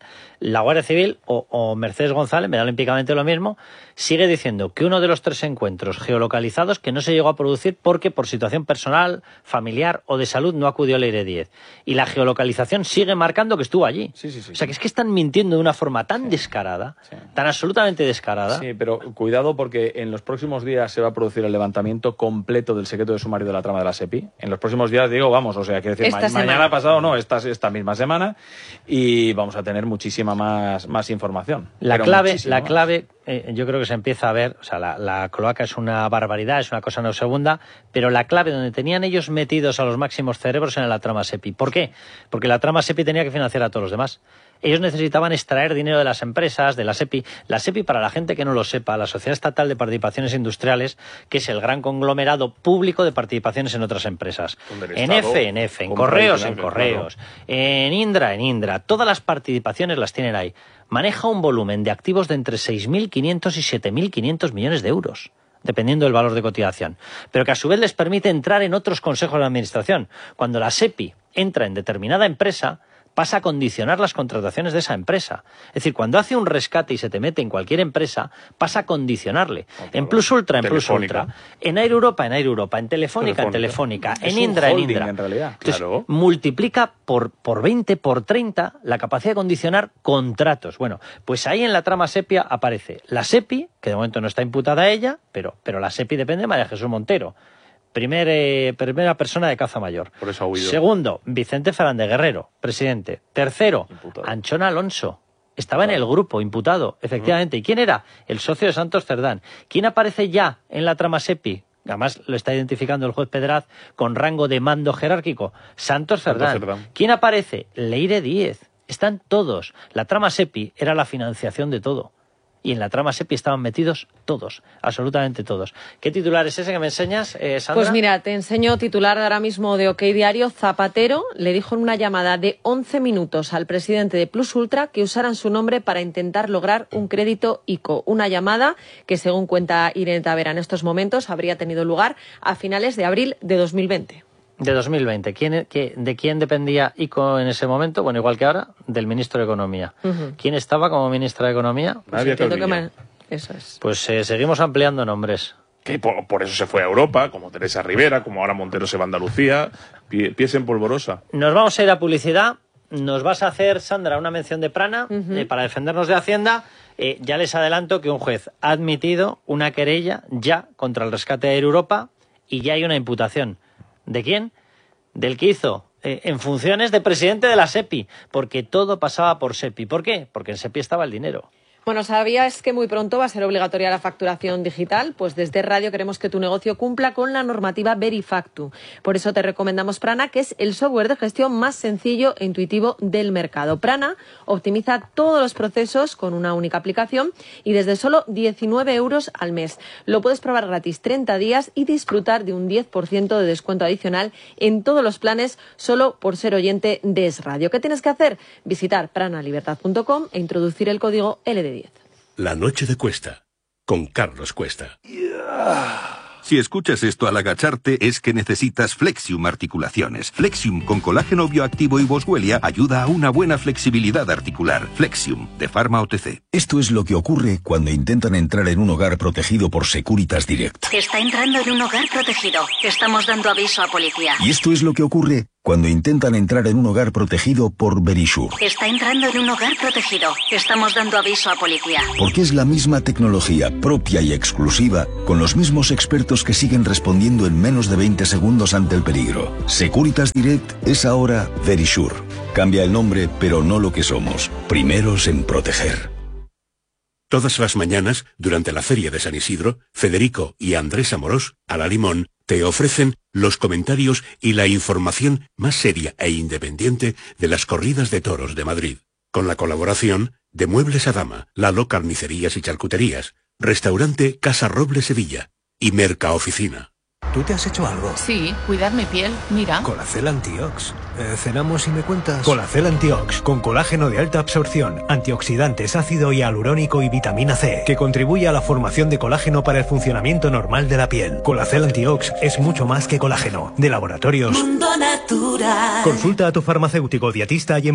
o Mercedes González, me da olímpicamente lo mismo, sigue diciendo que uno de los 3 encuentros geolocalizados que no se llegó a producir porque por situación personal, familiar o de salud no acudió Leire Díez. Y la geolocalización sigue marcando que estuvo allí. Sí. O sea, que es que están mintiendo de una forma tan descarada, tan absolutamente descarada. Sí, pero cuidado porque en los próximos días se va a producir el levantamiento completo del secreto de sumario de la trama de la SEPI. En los próximos días, quiero decir, mañana pasado no, esta misma semana, y vamos a tener muchísima más información. La clave, yo creo que se empieza a ver, o sea, la cloaca es una barbaridad, es una cosa nauseabunda, pero la clave donde tenían ellos metidos a los máximos cerebros era en la trama SEPI. ¿Por qué? Porque la trama SEPI tenía que financiar a todos los demás. Ellos necesitaban extraer dinero de las empresas, de la SEPI. La SEPI, para la gente que no lo sepa, la Sociedad Estatal de Participaciones Industriales, que es el gran conglomerado público de participaciones en otras empresas. En EFE, en Correos, en Indra, todas las participaciones las tienen ahí. Maneja un volumen de activos de entre 6.500 y 7.500 millones de euros, dependiendo del valor de cotización, pero que a su vez les permite entrar en otros consejos de administración. Cuando la SEPI entra en determinada empresa, pasa a condicionar las contrataciones de esa empresa. Es decir, cuando hace un rescate y se te mete en cualquier empresa, pasa a condicionarle. En Plus Ultra, en Air Europa, en Telefónica, en Indra, en realidad. Entonces, multiplica por 20, por 30 la capacidad de condicionar contratos. Bueno, pues ahí en la trama SEPI aparece la SEPI, que de momento no está imputada a ella, pero la SEPI depende de María Jesús Montero. Primera persona de caza mayor. Por eso ha huido. Segundo, Vicente Fernández Guerrero, presidente. Tercero, Anchón Alonso. Estaba en el grupo, imputado, efectivamente. ¿Y quién era? El socio de Santos Cerdán. ¿Quién aparece ya en la trama SEPI? Además lo está identificando el juez Pedraz con rango de mando jerárquico. Santos Cerdán. ¿Quién aparece? Leire Díez. Están todos. La trama SEPI era la financiación de todo. Y en la trama SEPI estaban metidos todos, absolutamente todos. ¿Qué titular es ese que me enseñas, Sandra? Pues mira, te enseño titular de ahora mismo de OK Diario. Zapatero le dijo en una llamada de 11 minutos al presidente de Plus Ultra que usaran su nombre para intentar lograr un crédito ICO. Una llamada que, según cuenta Irene Tavera en estos momentos, habría tenido lugar a finales de abril de 2020. De 2020. ¿De quién dependía ICO en ese momento? Bueno, igual que ahora, del ministro de Economía. ¿Quién estaba como ministra de Economía? Eso es. Pues seguimos ampliando nombres. Que por eso se fue a Europa, como Teresa Rivera, como ahora Montero se va a Andalucía, pies en polvorosa. Nos vamos a ir a publicidad. Nos vas a hacer, Sandra, una mención de Prana para defendernos de Hacienda. Ya les adelanto que un juez ha admitido una querella ya contra el rescate de Air Europa y ya hay una imputación. ¿De quién? Del que hizo en funciones de presidente de la SEPI, porque todo pasaba por SEPI. ¿Por qué? Porque en SEPI estaba el dinero. Bueno, ¿sabías que muy pronto va a ser obligatoria la facturación digital? Pues desde Radio queremos que tu negocio cumpla con la normativa Verifactu. Por eso te recomendamos Prana, que es el software de gestión más sencillo e intuitivo del mercado. Prana optimiza todos los procesos con una única aplicación y desde solo 19 euros al mes. Lo puedes probar gratis 30 días y disfrutar de un 10% de descuento adicional en todos los planes solo por ser oyente de Es Radio. ¿Qué tienes que hacer? Visitar pranalibertad.com e introducir el código LD10. La noche de Cuesta, con Carlos Cuesta. Si escuchas esto al agacharte es que necesitas Flexium Articulaciones. Flexium con colágeno bioactivo y boswellia ayuda a una buena flexibilidad articular. Flexium, de Pharma OTC. Esto es lo que ocurre cuando intentan entrar en un hogar protegido por Securitas Direct. Está entrando en un hogar protegido. Estamos dando aviso a policía. Y esto es lo que ocurre cuando intentan entrar en un hogar protegido por Verisure. Está entrando en un hogar protegido. Estamos dando aviso a policía. Porque es la misma tecnología propia y exclusiva, con los mismos expertos que siguen respondiendo en menos de 20 segundos ante el peligro. Securitas Direct es ahora Verisure. Cambia el nombre, pero no lo que somos. Primeros en proteger. Todas las mañanas, durante la Feria de San Isidro, Federico y Andrés Amorós, a la Limón, te ofrecen los comentarios y la información más seria e independiente de las corridas de toros de Madrid. Con la colaboración de Muebles a Dama, Lalo Carnicerías y Charcuterías, Restaurante Casa Roble Sevilla y Mercaoficina. ¿Tú te has hecho algo? Sí, cuidar mi piel, mira. Colacel Antiox. Cenamos y me cuentas. Colacel Antiox, con colágeno de alta absorción, antioxidantes, ácido hialurónico y vitamina C, que contribuye a la formación de colágeno para el funcionamiento normal de la piel. Colacel Antiox es mucho más que colágeno. De Laboratorios Mundo Natural. Consulta a tu farmacéutico dietista y en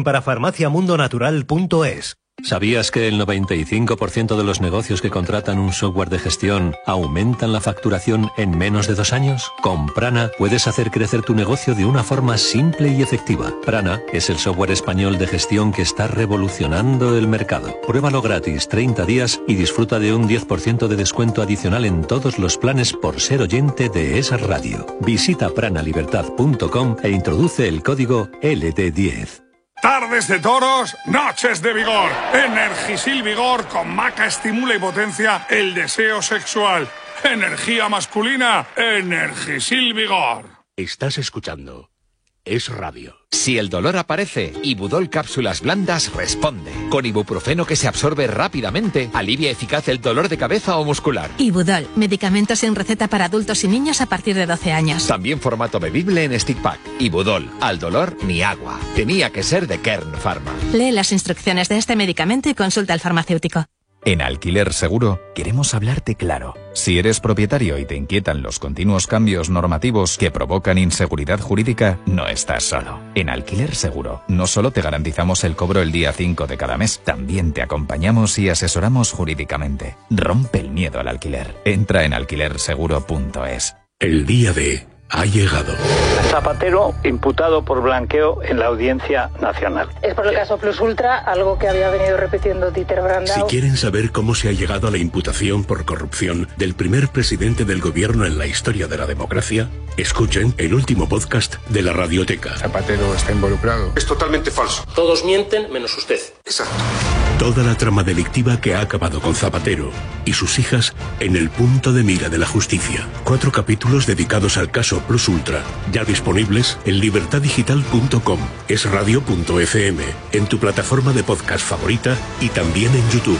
parafarmaciamundonatural.es. ¿Sabías que el 95% de los negocios que contratan un software de gestión aumentan la facturación en menos de 2 años? Con Prana puedes hacer crecer tu negocio de una forma simple y efectiva. Prana es el software español de gestión que está revolucionando el mercado. Pruébalo gratis 30 días y disfruta de un 10% de descuento adicional en todos los planes por ser oyente de Es Radio. Visita pranalibertad.com e introduce el código LD10. Tardes de toros, noches de vigor. Energisil Vigor con maca estimula y potencia el deseo sexual. Energía masculina, Energisil Vigor. Estás escuchando Es Radio. Si el dolor aparece, Ibudol Cápsulas Blandas responde. Con ibuprofeno que se absorbe rápidamente, alivia eficaz el dolor de cabeza o muscular. Ibudol, medicamentos sin receta para adultos y niños a partir de 12 años. También formato bebible en stick pack. Ibudol, al dolor ni agua. Tenía que ser de Kern Pharma. Lee las instrucciones de este medicamento y consulta al farmacéutico. En Alquiler Seguro queremos hablarte claro. Si eres propietario y te inquietan los continuos cambios normativos que provocan inseguridad jurídica, no estás solo. En Alquiler Seguro no solo te garantizamos el cobro el día 5 de cada mes, también te acompañamos y asesoramos jurídicamente. Rompe el miedo al alquiler. Entra en alquilerseguro.es. El día de ha llegado. Zapatero imputado por blanqueo en la Audiencia Nacional. Es por el caso Plus Ultra, algo que había venido repitiendo Dieter Brandau. Si quieren saber cómo se ha llegado a la imputación por corrupción del primer presidente del gobierno en la historia de la democracia, escuchen el último podcast de la Radioteca. Zapatero está involucrado. Es totalmente falso. Todos mienten menos usted. Exacto. Toda la trama delictiva que ha acabado con Zapatero y sus hijas en el punto de mira de la justicia. 4 capítulos dedicados al caso Plus Ultra, ya disponibles en libertaddigital.com, esradio.fm, en tu plataforma de podcast favorita y también en YouTube.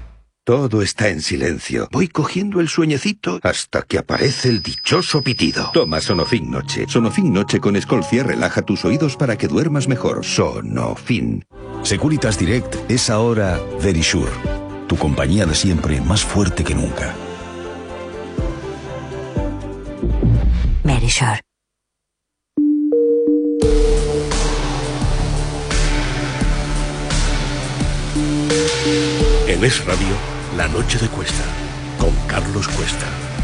Todo está en silencio. Voy cogiendo el sueñecito hasta que aparece el dichoso pitido. Toma Sonofin Noche. Sonofin Noche con Escolcia relaja tus oídos para que duermas mejor. Sonofin. Securitas Direct es ahora Verisure. Tu compañía de siempre, más fuerte que nunca. Verisure. En Es Radio, La Noche de Cuesta, con Carlos Cuesta.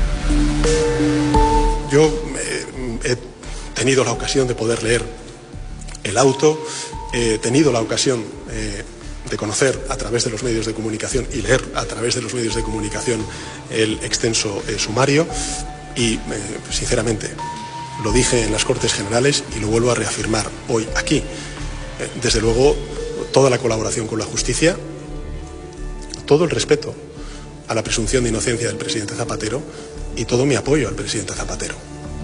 Yo he tenido la ocasión de poder leer el auto, he tenido la ocasión de conocer a través de los medios de comunicación y leer a través de los medios de comunicación el extenso sumario y, sinceramente, lo dije en las Cortes Generales y lo vuelvo a reafirmar hoy aquí. Desde luego, toda la colaboración con la justicia, todo el respeto a la presunción de inocencia del presidente Zapatero y todo mi apoyo al presidente Zapatero.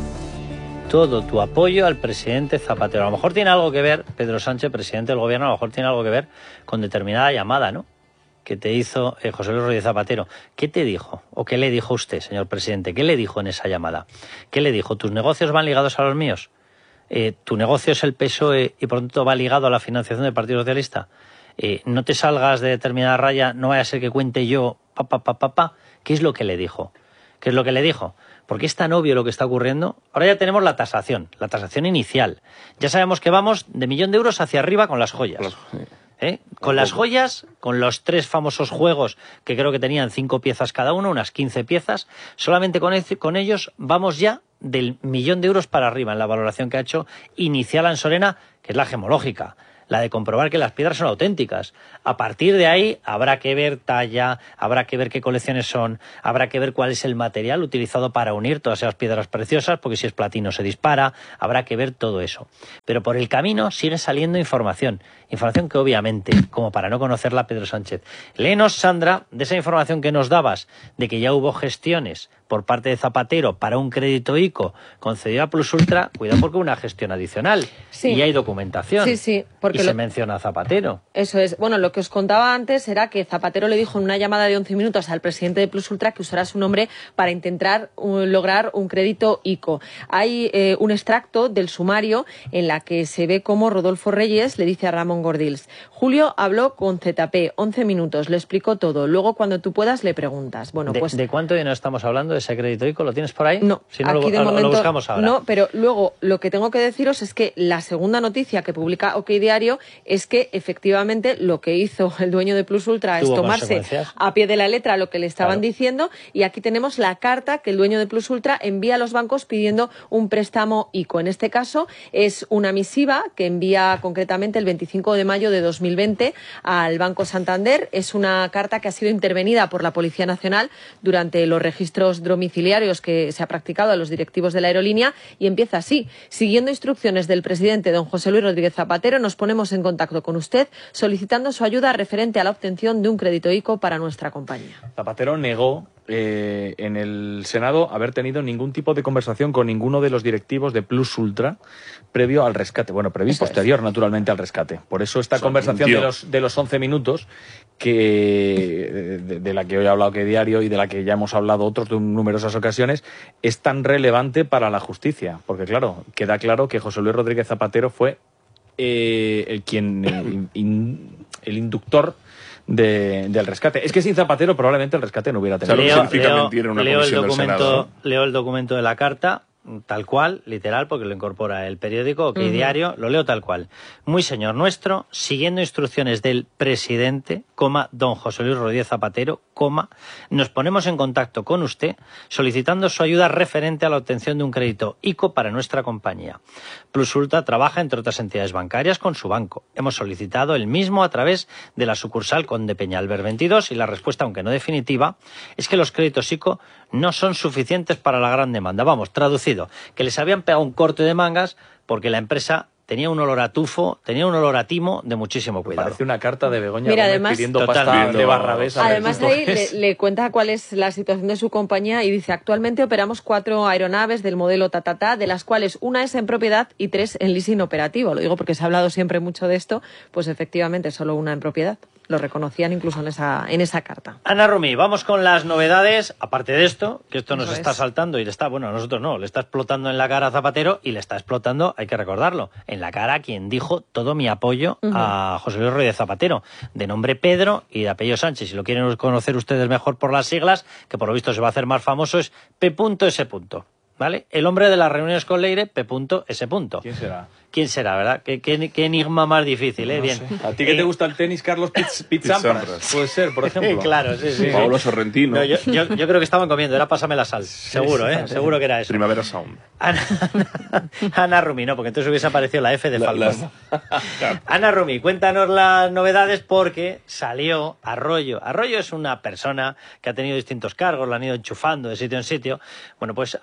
Todo tu apoyo al presidente Zapatero. A lo mejor tiene algo que ver, Pedro Sánchez, presidente del gobierno, a lo mejor tiene algo que ver con determinada llamada, ¿no?, que te hizo José Luis Rodríguez Zapatero. ¿Qué te dijo? ¿O qué le dijo usted, señor presidente? ¿Qué le dijo en esa llamada? ¿Qué le dijo? ¿Tus negocios van ligados a los míos? ¿Tu negocio es el PSOE y por lo tanto va ligado a la financiación del Partido Socialista? No te salgas de determinada raya, no vaya a ser que cuente yo, ¿Qué es lo que le dijo? ¿Qué es lo que le dijo? Porque es tan obvio lo que está ocurriendo. Ahora ya tenemos la tasación inicial. Ya sabemos que vamos de 1 millón de euros hacia arriba con las joyas. Con las joyas, con los 3 famosos juegos que creo que tenían 5 piezas cada uno, unas 15 piezas, solamente con ellos vamos ya del 1 millón de euros para arriba en la valoración que ha hecho inicial Ansorena, que es la gemológica, la de comprobar que las piedras son auténticas. A partir de ahí habrá que ver talla, habrá que ver qué colecciones son, habrá que ver cuál es el material utilizado para unir todas esas piedras preciosas, porque si es platino se dispara, habrá que ver todo eso. Pero por el camino sigue saliendo información que obviamente, como para no conocerla, Pedro Sánchez. Léenos, Sandra, de esa información que nos dabas, de que ya hubo gestiones por parte de Zapatero para un crédito ICO concedido a Plus Ultra, cuidado porque una gestión adicional. Sí. Y hay documentación. Sí, porque y se menciona a Zapatero. Eso es. Bueno, lo que os contaba antes era que Zapatero le dijo en una llamada de 11 minutos al presidente de Plus Ultra que usara su nombre para intentar lograr un crédito ICO. Hay un extracto del sumario en la que se ve cómo Rodolfo Reyes le dice a Ramón Gordills: Julio habló con ZP, 11 minutos, le explicó todo. Luego, cuando tú puedas, le preguntas. Bueno, pues ¿de cuánto dinero estamos hablando de ese crédito ICO? ¿Lo tienes por ahí? No, si no aquí de momento lo buscamos ahora. No, pero luego lo que tengo que deciros es que la segunda noticia que publica OK Diario es que efectivamente lo que hizo el dueño de Plus Ultra es tomarse a pie de la letra lo que le estaban diciendo, y aquí tenemos la carta que el dueño de Plus Ultra envía a los bancos pidiendo un préstamo ICO. En este caso es una misiva que envía concretamente el 25 de mayo de 2020 al Banco Santander. Es una carta que ha sido intervenida por la Policía Nacional durante los registros domiciliarios que se ha practicado a los directivos de la aerolínea, y empieza así: siguiendo instrucciones del presidente don José Luis Rodríguez Zapatero, nos ponemos en contacto con usted solicitando su ayuda referente a la obtención de un crédito ICO para nuestra compañía. Zapatero negó en el Senado haber tenido ningún tipo de conversación con ninguno de los directivos de Plus Ultra previo al rescate. Bueno, previo y posterior, naturalmente, al rescate. Por eso esta conversación de los 11 minutos, que de la que hoy ha hablado que Diario y de la que ya hemos hablado otros en numerosas ocasiones, es tan relevante para la justicia. Porque, claro, queda claro que José Luis Rodríguez Zapatero fue el inductor del rescate. Es que sin Zapatero probablemente el rescate no hubiera tenido. Leo el documento de la carta tal cual, literal, porque lo incorpora el periódico, OK Diario, lo leo tal cual. Muy señor nuestro, siguiendo instrucciones del presidente, don José Luis Rodríguez Zapatero, nos ponemos en contacto con usted solicitando su ayuda referente a la obtención de un crédito ICO para nuestra compañía. Plus Ultra trabaja, entre otras entidades bancarias, con su banco. Hemos solicitado el mismo a través de la sucursal Conde Peñalver 22 y la respuesta, aunque no definitiva, es que los créditos ICO no son suficientes para la gran demanda. Vamos, traducido, que les habían pegado un corte de mangas porque la empresa tenía un olor a tufo, tenía un olor a timo de muchísimo cuidado. Parece una carta de Begoña Gómez además, pidiendo pasta de Barrabés. Además ahí le cuenta cuál es la situación de su compañía y dice: actualmente operamos 4 aeronaves del modelo Tatata, de las cuales una es en propiedad y 3 en leasing operativo. Lo digo porque se ha hablado siempre mucho de esto, pues efectivamente solo una en propiedad. Lo reconocían incluso en esa carta. Ana Rumi, vamos con las novedades, aparte de esto, que esto nos está saltando y le está, bueno, a nosotros no, le está explotando en la cara a Zapatero y le está explotando, hay que recordarlo, en la cara a quien dijo todo mi apoyo a José Luis Rodríguez Zapatero, de nombre Pedro y de apellido Sánchez. Si lo quieren conocer ustedes mejor por las siglas, que por lo visto se va a hacer más famoso, es P.S. ¿Vale? El hombre de las reuniones con Leire, P.S. ¿Quién será? ¿Quién será, verdad? Qué enigma más difícil, ¿eh? No Bien. Sé. ¿A ti que te gusta el tenis, Carlos Pizzampras? Puede ser, por ejemplo. Claro, sí. Paolo Sorrentino. No, yo creo que estaban comiendo, era Pásame la sal. Seguro, ¿eh? Seguro que era eso. Primavera Sound. Ana Rumi, no, porque entonces hubiese aparecido la F de Falcón. Ana Rumi, cuéntanos las novedades porque salió Arroyo. Arroyo es una persona que ha tenido distintos cargos, la han ido enchufando de sitio en sitio. Bueno, pues Arroyo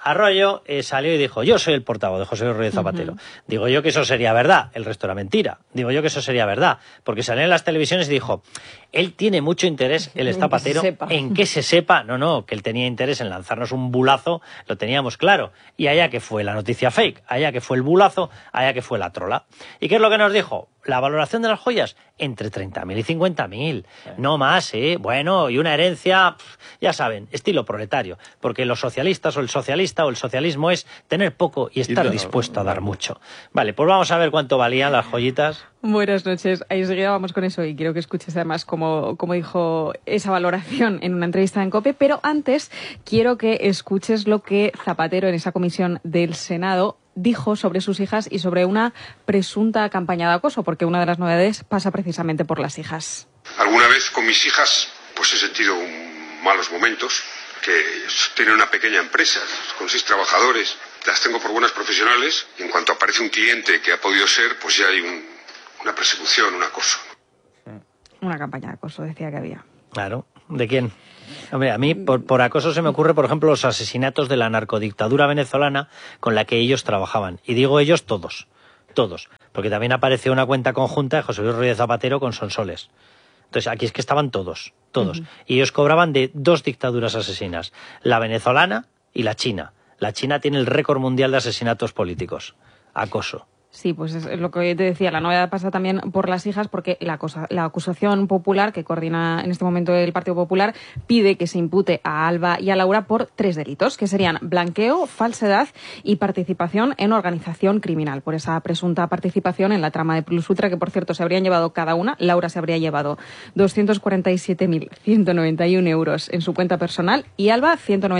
Zapatero salió y dijo, yo soy el portavoz de José Luis Rodríguez Zapatero. Digo yo que eso sería verdad, el resto era mentira. Digo yo que eso sería verdad, porque salió en las televisiones y dijo, él tiene mucho interés, el Zapatero, en que se sepa. No, que él tenía interés en lanzarnos un bulazo, lo teníamos claro. Y allá que fue la noticia fake, allá que fue el bulazo, allá que fue la trola. ¿Y qué es lo que nos dijo? La valoración de las joyas, entre 30.000 y 50.000. No más, ¿eh? Bueno, y una herencia, ya saben, estilo proletario. Porque los socialistas o el socialismo es tener poco y estar dispuesto a dar mucho. Vale, pues vamos a ver cuánto valían las joyitas. Buenas noches. Ahí enseguida vamos con eso y quiero que escuches además cómo dijo esa valoración en una entrevista en COPE. Pero antes quiero que escuches lo que Zapatero en esa comisión del Senado dijo sobre sus hijas y sobre una presunta campaña de acoso, porque una de las novedades pasa precisamente por las hijas. Alguna vez con mis hijas pues he sentido malos momentos, que tienen una pequeña empresa con 6 trabajadores, las tengo por buenas profesionales, y en cuanto aparece un cliente que ha podido ser, pues ya hay una persecución, un acoso. Una campaña de acoso, decía que había. Claro, ¿de quién? Hombre, a mí por acoso se me ocurre, por ejemplo, los asesinatos de la narcodictadura venezolana con la que ellos trabajaban. Y digo ellos todos, porque también apareció una cuenta conjunta de José Luis Rodríguez Zapatero con Sonsoles. Entonces, aquí es que estaban todos. Y ellos cobraban de 2 dictaduras asesinas, la venezolana y la china. La China tiene el récord mundial de asesinatos políticos. Acoso. Sí, pues es lo que te decía, la novedad pasa también por las hijas, porque la acusación popular, que coordina en este momento el Partido Popular, pide que se impute a Alba y a Laura por 3 delitos, que serían blanqueo, falsedad y participación en organización criminal, por esa presunta participación en la trama de Plus Ultra, que por cierto se habrían llevado cada una. Laura se habría llevado 247.191 euros en su cuenta personal y Alba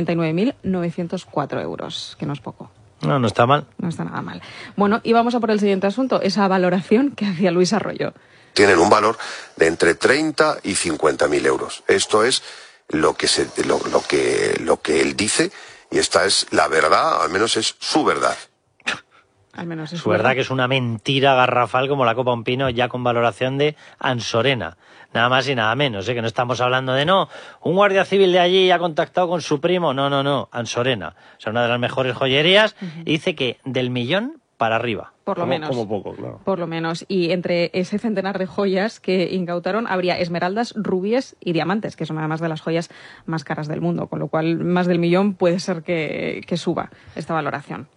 199.904 euros, que no es poco. No está mal. No está nada mal. Bueno, y vamos a por el siguiente asunto, esa valoración que hacía Luis Arroyo. Tienen un valor de entre 30 y 50.000 euros. Esto es lo que él dice, y esta es la verdad, al menos es su verdad. Al menos es su verdad, que es una mentira garrafal como la copa un pino, ya con valoración de Ansorena. Nada más y nada menos, que no estamos hablando de un guardia civil de allí ha contactado con su primo, no, Ansorena. O sea, una de las mejores joyerías, y dice que del 1.000.000 para arriba. Por lo menos. Como poco, claro. Por lo menos. Y entre ese centenar de joyas que incautaron habría esmeraldas, rubíes y diamantes, que son además de las joyas más caras del mundo, con lo cual más del 1.000.000 puede ser que suba esta valoración.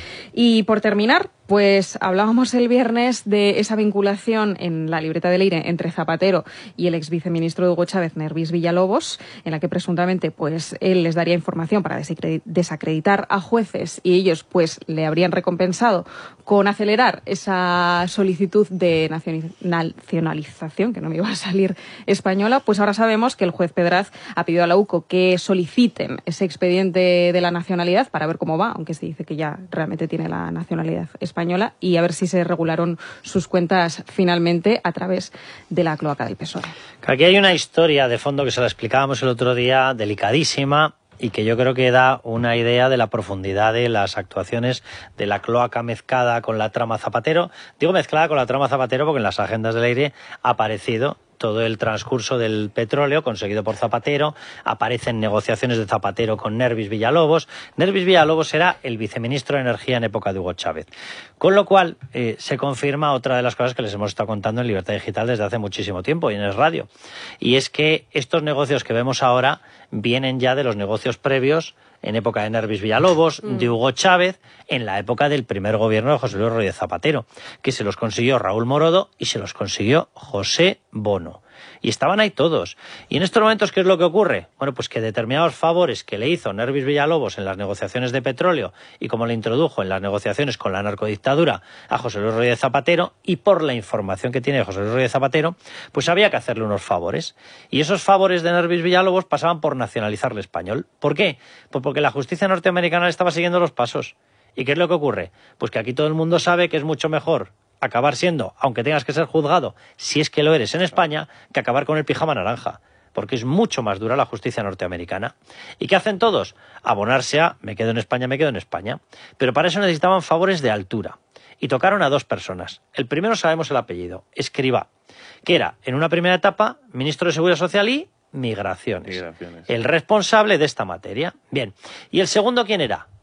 Y por terminar, pues hablábamos el viernes de esa vinculación en la libreta de Leire entre Zapatero y el ex viceministro de Hugo Chávez, Nervis Villalobos, en la que presuntamente pues él les daría información para desacreditar a jueces y ellos pues le habrían recompensado con acelerar esa solicitud de nacionalización, que no me iba a salir española. Pues ahora sabemos que el juez Pedraz ha pedido a la UCO que soliciten ese expediente de la nacionalidad para ver cómo va, aunque se dice que ya realmente tiene la nacionalidad española, y a ver si se regularon sus cuentas finalmente a través de la cloaca del PSOE. Aquí hay una historia de fondo que se la explicábamos el otro día, delicadísima, y que yo creo que da una idea de la profundidad de las actuaciones de la cloaca mezclada con la trama Zapatero. Digo mezclada con la trama Zapatero porque en las agendas del Aire ha aparecido todo el transcurso del petróleo conseguido por Zapatero, aparecen negociaciones de Zapatero con Nervis Villalobos. Nervis Villalobos era el viceministro de Energía en época de Hugo Chávez. Con lo cual se confirma otra de las cosas que les hemos estado contando en Libertad Digital desde hace muchísimo tiempo y en el radio. Y es que estos negocios que vemos ahora vienen ya de los negocios previos en época de Nervis Villalobos, de Hugo Chávez, en la época del primer gobierno de José Luis Rodríguez Zapatero, que se los consiguió Raúl Morodo y se los consiguió José Bono. Y estaban ahí todos. Y en estos momentos, ¿qué es lo que ocurre? Bueno, pues que determinados favores que le hizo Nervis Villalobos en las negociaciones de petróleo y como le introdujo en las negociaciones con la narcodictadura a José Luis Rodríguez Zapatero, y por la información que tiene José Luis Rodríguez Zapatero, pues había que hacerle unos favores. Y esos favores de Nervis Villalobos pasaban por nacionalizarle español. ¿Por qué? Pues porque la justicia norteamericana le estaba siguiendo los pasos. ¿Y qué es lo que ocurre? Pues que aquí todo el mundo sabe que es mucho mejor acabar siendo, aunque tengas que ser juzgado, si es que lo eres en España, que acabar con el pijama naranja, porque es mucho más dura la justicia norteamericana. ¿Y qué hacen todos? Abonarse a me quedo en España, me quedo en España. Pero para eso necesitaban favores de altura. Y tocaron a 2 personas. El primero sabemos el apellido, Escrivá, que era, en una primera etapa, ministro de Seguridad Social y Migraciones. El responsable de esta materia. Bien. ¿Y el segundo quién era?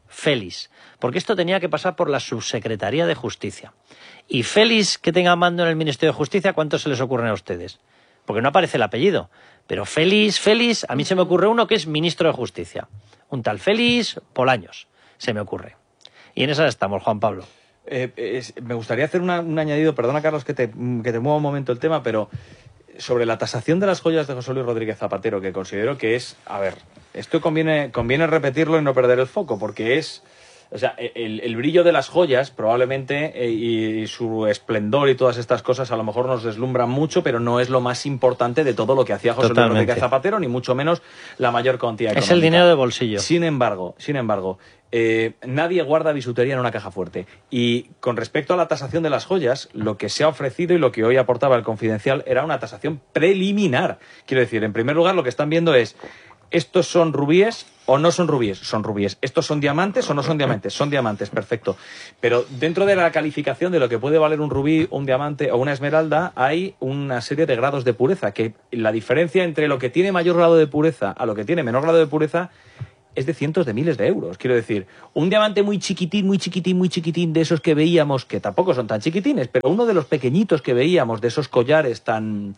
Félix, porque esto tenía que pasar por la Subsecretaría de Justicia. Y Félix, que tenga mando en el Ministerio de Justicia, ¿cuántos se les ocurren a ustedes? Porque no aparece el apellido. Pero Félix, a mí se me ocurre uno que es ministro de Justicia. Un tal Félix Bolaños, se me ocurre. Y en esa estamos, Juan Pablo. Me gustaría hacer un añadido, perdona Carlos que te mueva un momento el tema, pero sobre la tasación de las joyas de José Luis Rodríguez Zapatero, que considero que es, a ver, esto conviene repetirlo y no perder el foco, porque es, o sea, el brillo de las joyas probablemente y su esplendor y todas estas cosas a lo mejor nos deslumbran mucho, pero no es lo más importante de todo lo que hacía José Luis Rodríguez Zapatero, ni mucho menos la mayor cuantía económica. Es el dinero de bolsillo. Sin embargo, nadie guarda bisutería en una caja fuerte. Y con respecto a la tasación de las joyas, lo que se ha ofrecido y lo que hoy aportaba el Confidencial era una tasación preliminar. Quiero decir, en primer lugar, lo que están viendo es: ¿estos son rubíes o no son rubíes? Son rubíes. ¿Estos son diamantes o no son diamantes? Son diamantes, perfecto. Pero dentro de la calificación de lo que puede valer un rubí, un diamante o una esmeralda, hay una serie de grados de pureza, que la diferencia entre lo que tiene mayor grado de pureza a lo que tiene menor grado de pureza es de cientos de miles de euros. Quiero decir, un diamante muy chiquitín, de esos que veíamos, que tampoco son tan chiquitines, pero uno de los pequeñitos que veíamos, de esos collares tan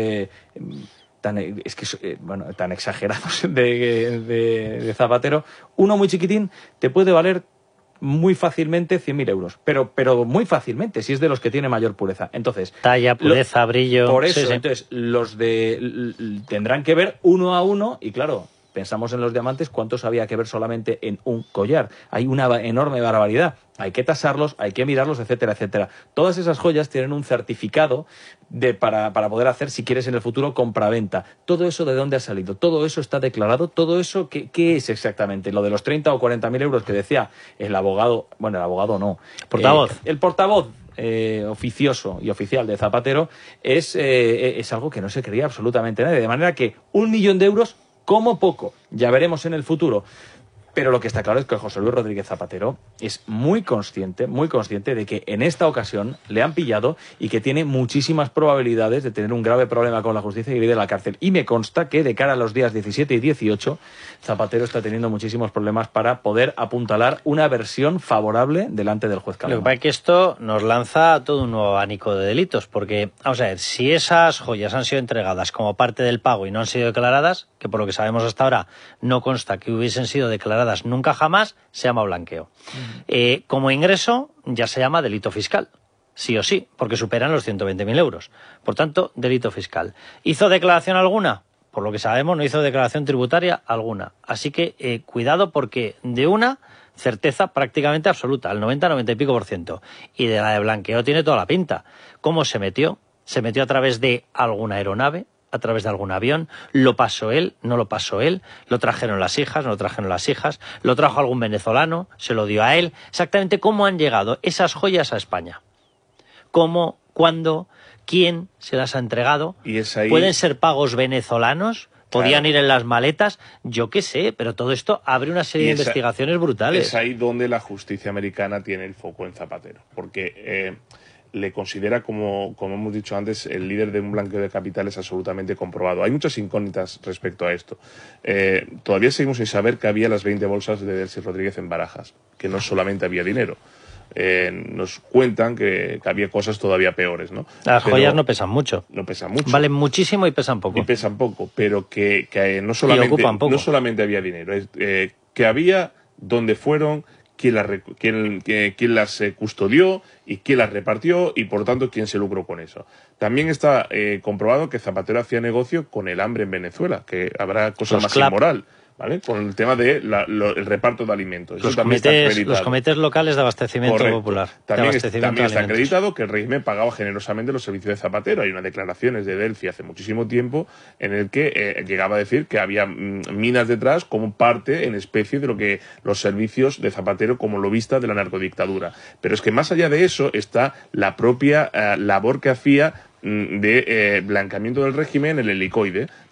exagerados de Zapatero, uno muy chiquitín te puede valer muy fácilmente 100.000 euros, pero muy fácilmente, si es de los que tiene mayor pureza. Entonces, talla, pureza, brillo. Por eso, sí. Entonces, los tendrán que ver uno a uno, y claro, pensamos en los diamantes, ¿cuántos había que ver solamente en un collar? Hay una enorme barbaridad. Hay que tasarlos, hay que mirarlos, etcétera, etcétera. Todas esas joyas tienen un certificado para poder hacer, si quieres en el futuro, compraventa. Todo eso, ¿de dónde ha salido? Todo eso está declarado. Todo eso, ¿qué es exactamente? Lo de los 30 o 40.000 euros que decía el abogado, bueno, el abogado no. Portavoz. El portavoz oficioso y oficial de Zapatero es algo que no se creía absolutamente nadie. De manera que 1 millón de euros, como poco, ya veremos en el futuro. Pero lo que está claro es que José Luis Rodríguez Zapatero es muy consciente de que en esta ocasión le han pillado y que tiene muchísimas probabilidades de tener un grave problema con la justicia y ir de la cárcel. Y me consta que de cara a los días 17 y 18, Zapatero está teniendo muchísimos problemas para poder apuntalar una versión favorable delante del juez Calderón. Lo que pasa es que esto nos lanza todo un nuevo abanico de delitos, porque, vamos a ver, si esas joyas han sido entregadas como parte del pago y no han sido declaradas, que por lo que sabemos hasta ahora no consta que hubiesen sido declaradas nunca jamás, se llama blanqueo. Como ingreso ya se llama delito fiscal, sí o sí, porque superan los 120.000 euros. Por tanto, delito fiscal. ¿Hizo declaración alguna? Por lo que sabemos, no hizo declaración tributaria alguna. Así que cuidado, porque de una certeza prácticamente absoluta, al 90 y pico %. Y de la de blanqueo tiene toda la pinta. ¿Cómo se metió? Se metió a través de alguna aeronave, a través de algún avión, lo pasó él, no lo pasó él, lo trajeron las hijas, no lo trajeron las hijas, lo trajo algún venezolano, se lo dio a él. Exactamente cómo han llegado esas joyas a España. ¿Cómo, cuándo, quién se las ha entregado? Y es ahí... ¿Pueden ser pagos venezolanos? ¿Podían ir en las maletas? Yo qué sé, pero todo esto abre una serie de investigaciones brutales. Es ahí donde la justicia americana tiene el foco en Zapatero, porque le considera, como hemos dicho antes, el líder de un blanqueo de capitales absolutamente comprobado. Hay muchas incógnitas respecto a esto. Todavía seguimos sin saber que había las 20 bolsas de Delcy Rodríguez en Barajas, que no solamente había dinero. Nos cuentan que había cosas todavía peores, ¿no? Las joyas no pesan mucho. No pesan mucho. Valen muchísimo y pesan poco. Y pesan poco, pero que no solamente había dinero, que había dónde fueron, quién las custodió y quién las repartió y, por tanto, quién se lucró con eso. También está comprobado que Zapatero hacía negocio con el hambre en Venezuela, que habrá cosa más inmoral, ¿vale? Con el tema de el reparto de alimentos. Los comités locales de abastecimiento popular. También está acreditado que el régimen pagaba generosamente los servicios de Zapatero. Hay unas declaraciones de Delcy hace muchísimo tiempo en el que llegaba a decir que había minas detrás como parte en especie de lo que los servicios de Zapatero como lobista de la narcodictadura. Pero es que más allá de eso está la propia labor que hacía de blanqueamiento del régimen, el helicoide,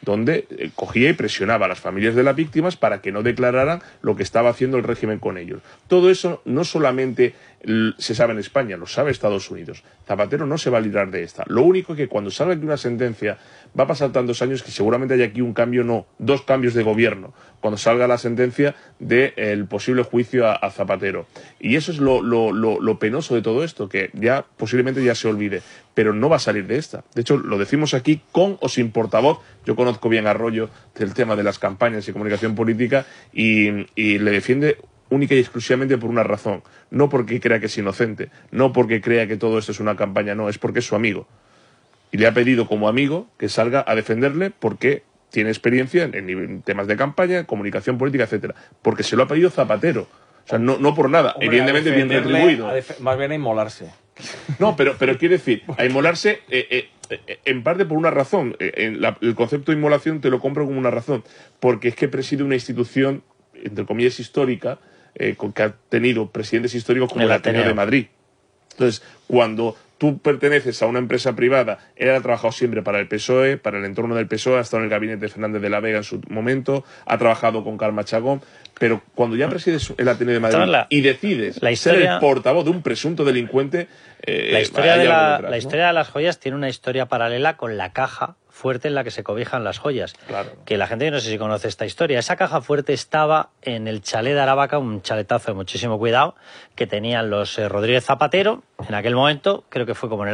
donde cogía y presionaba a las familias de las víctimas para que no declararan lo que estaba haciendo el régimen con ellos. Todo eso no solamente se sabe en España, lo sabe Estados Unidos. Zapatero no se va a librar de esta. Lo único que cuando salga aquí una sentencia va a pasar tantos años que seguramente haya aquí un cambio, no, 2 cambios de gobierno, cuando salga la sentencia del posible juicio a Zapatero. Y eso es lo penoso de todo esto, que ya posiblemente ya se olvide, pero no va a salir de esta. De hecho, lo decimos aquí con o sin portavoz. Yo conozco bien a Rollo del tema de las campañas y comunicación política y le defiende única y exclusivamente por una razón. No porque crea que es inocente, no porque crea que todo esto es una campaña, no, es porque es su amigo. Y le ha pedido como amigo que salga a defenderle porque tiene experiencia en temas de campaña, comunicación política, etcétera. Porque se lo ha pedido Zapatero. O sea, no por nada. Hombre, evidentemente bien retribuido. Más bien a inmolarse. No, pero quiere decir, a inmolarse en parte por una razón. El concepto de inmolación te lo compro como una razón. Porque es que preside una institución, entre comillas, histórica, que ha tenido presidentes históricos como el Ateneo de Madrid. Entonces, cuando tú perteneces a una empresa privada, él ha trabajado siempre para el PSOE, para el entorno del PSOE, ha estado en el gabinete de Fernández de la Vega en su momento, ha trabajado con Carme Chagón, pero cuando ya presides el Ateneo de Madrid y decides ser el portavoz de un presunto delincuente... La historia de las joyas tiene una historia paralela con la caja fuerte en la que se cobijan las joyas. Claro. Que la gente no sé si conoce esta historia. Esa caja fuerte estaba en el chalet de Aravaca, un chaletazo de muchísimo cuidado, que tenían los Rodríguez Zapatero, en aquel momento, creo que fue como en el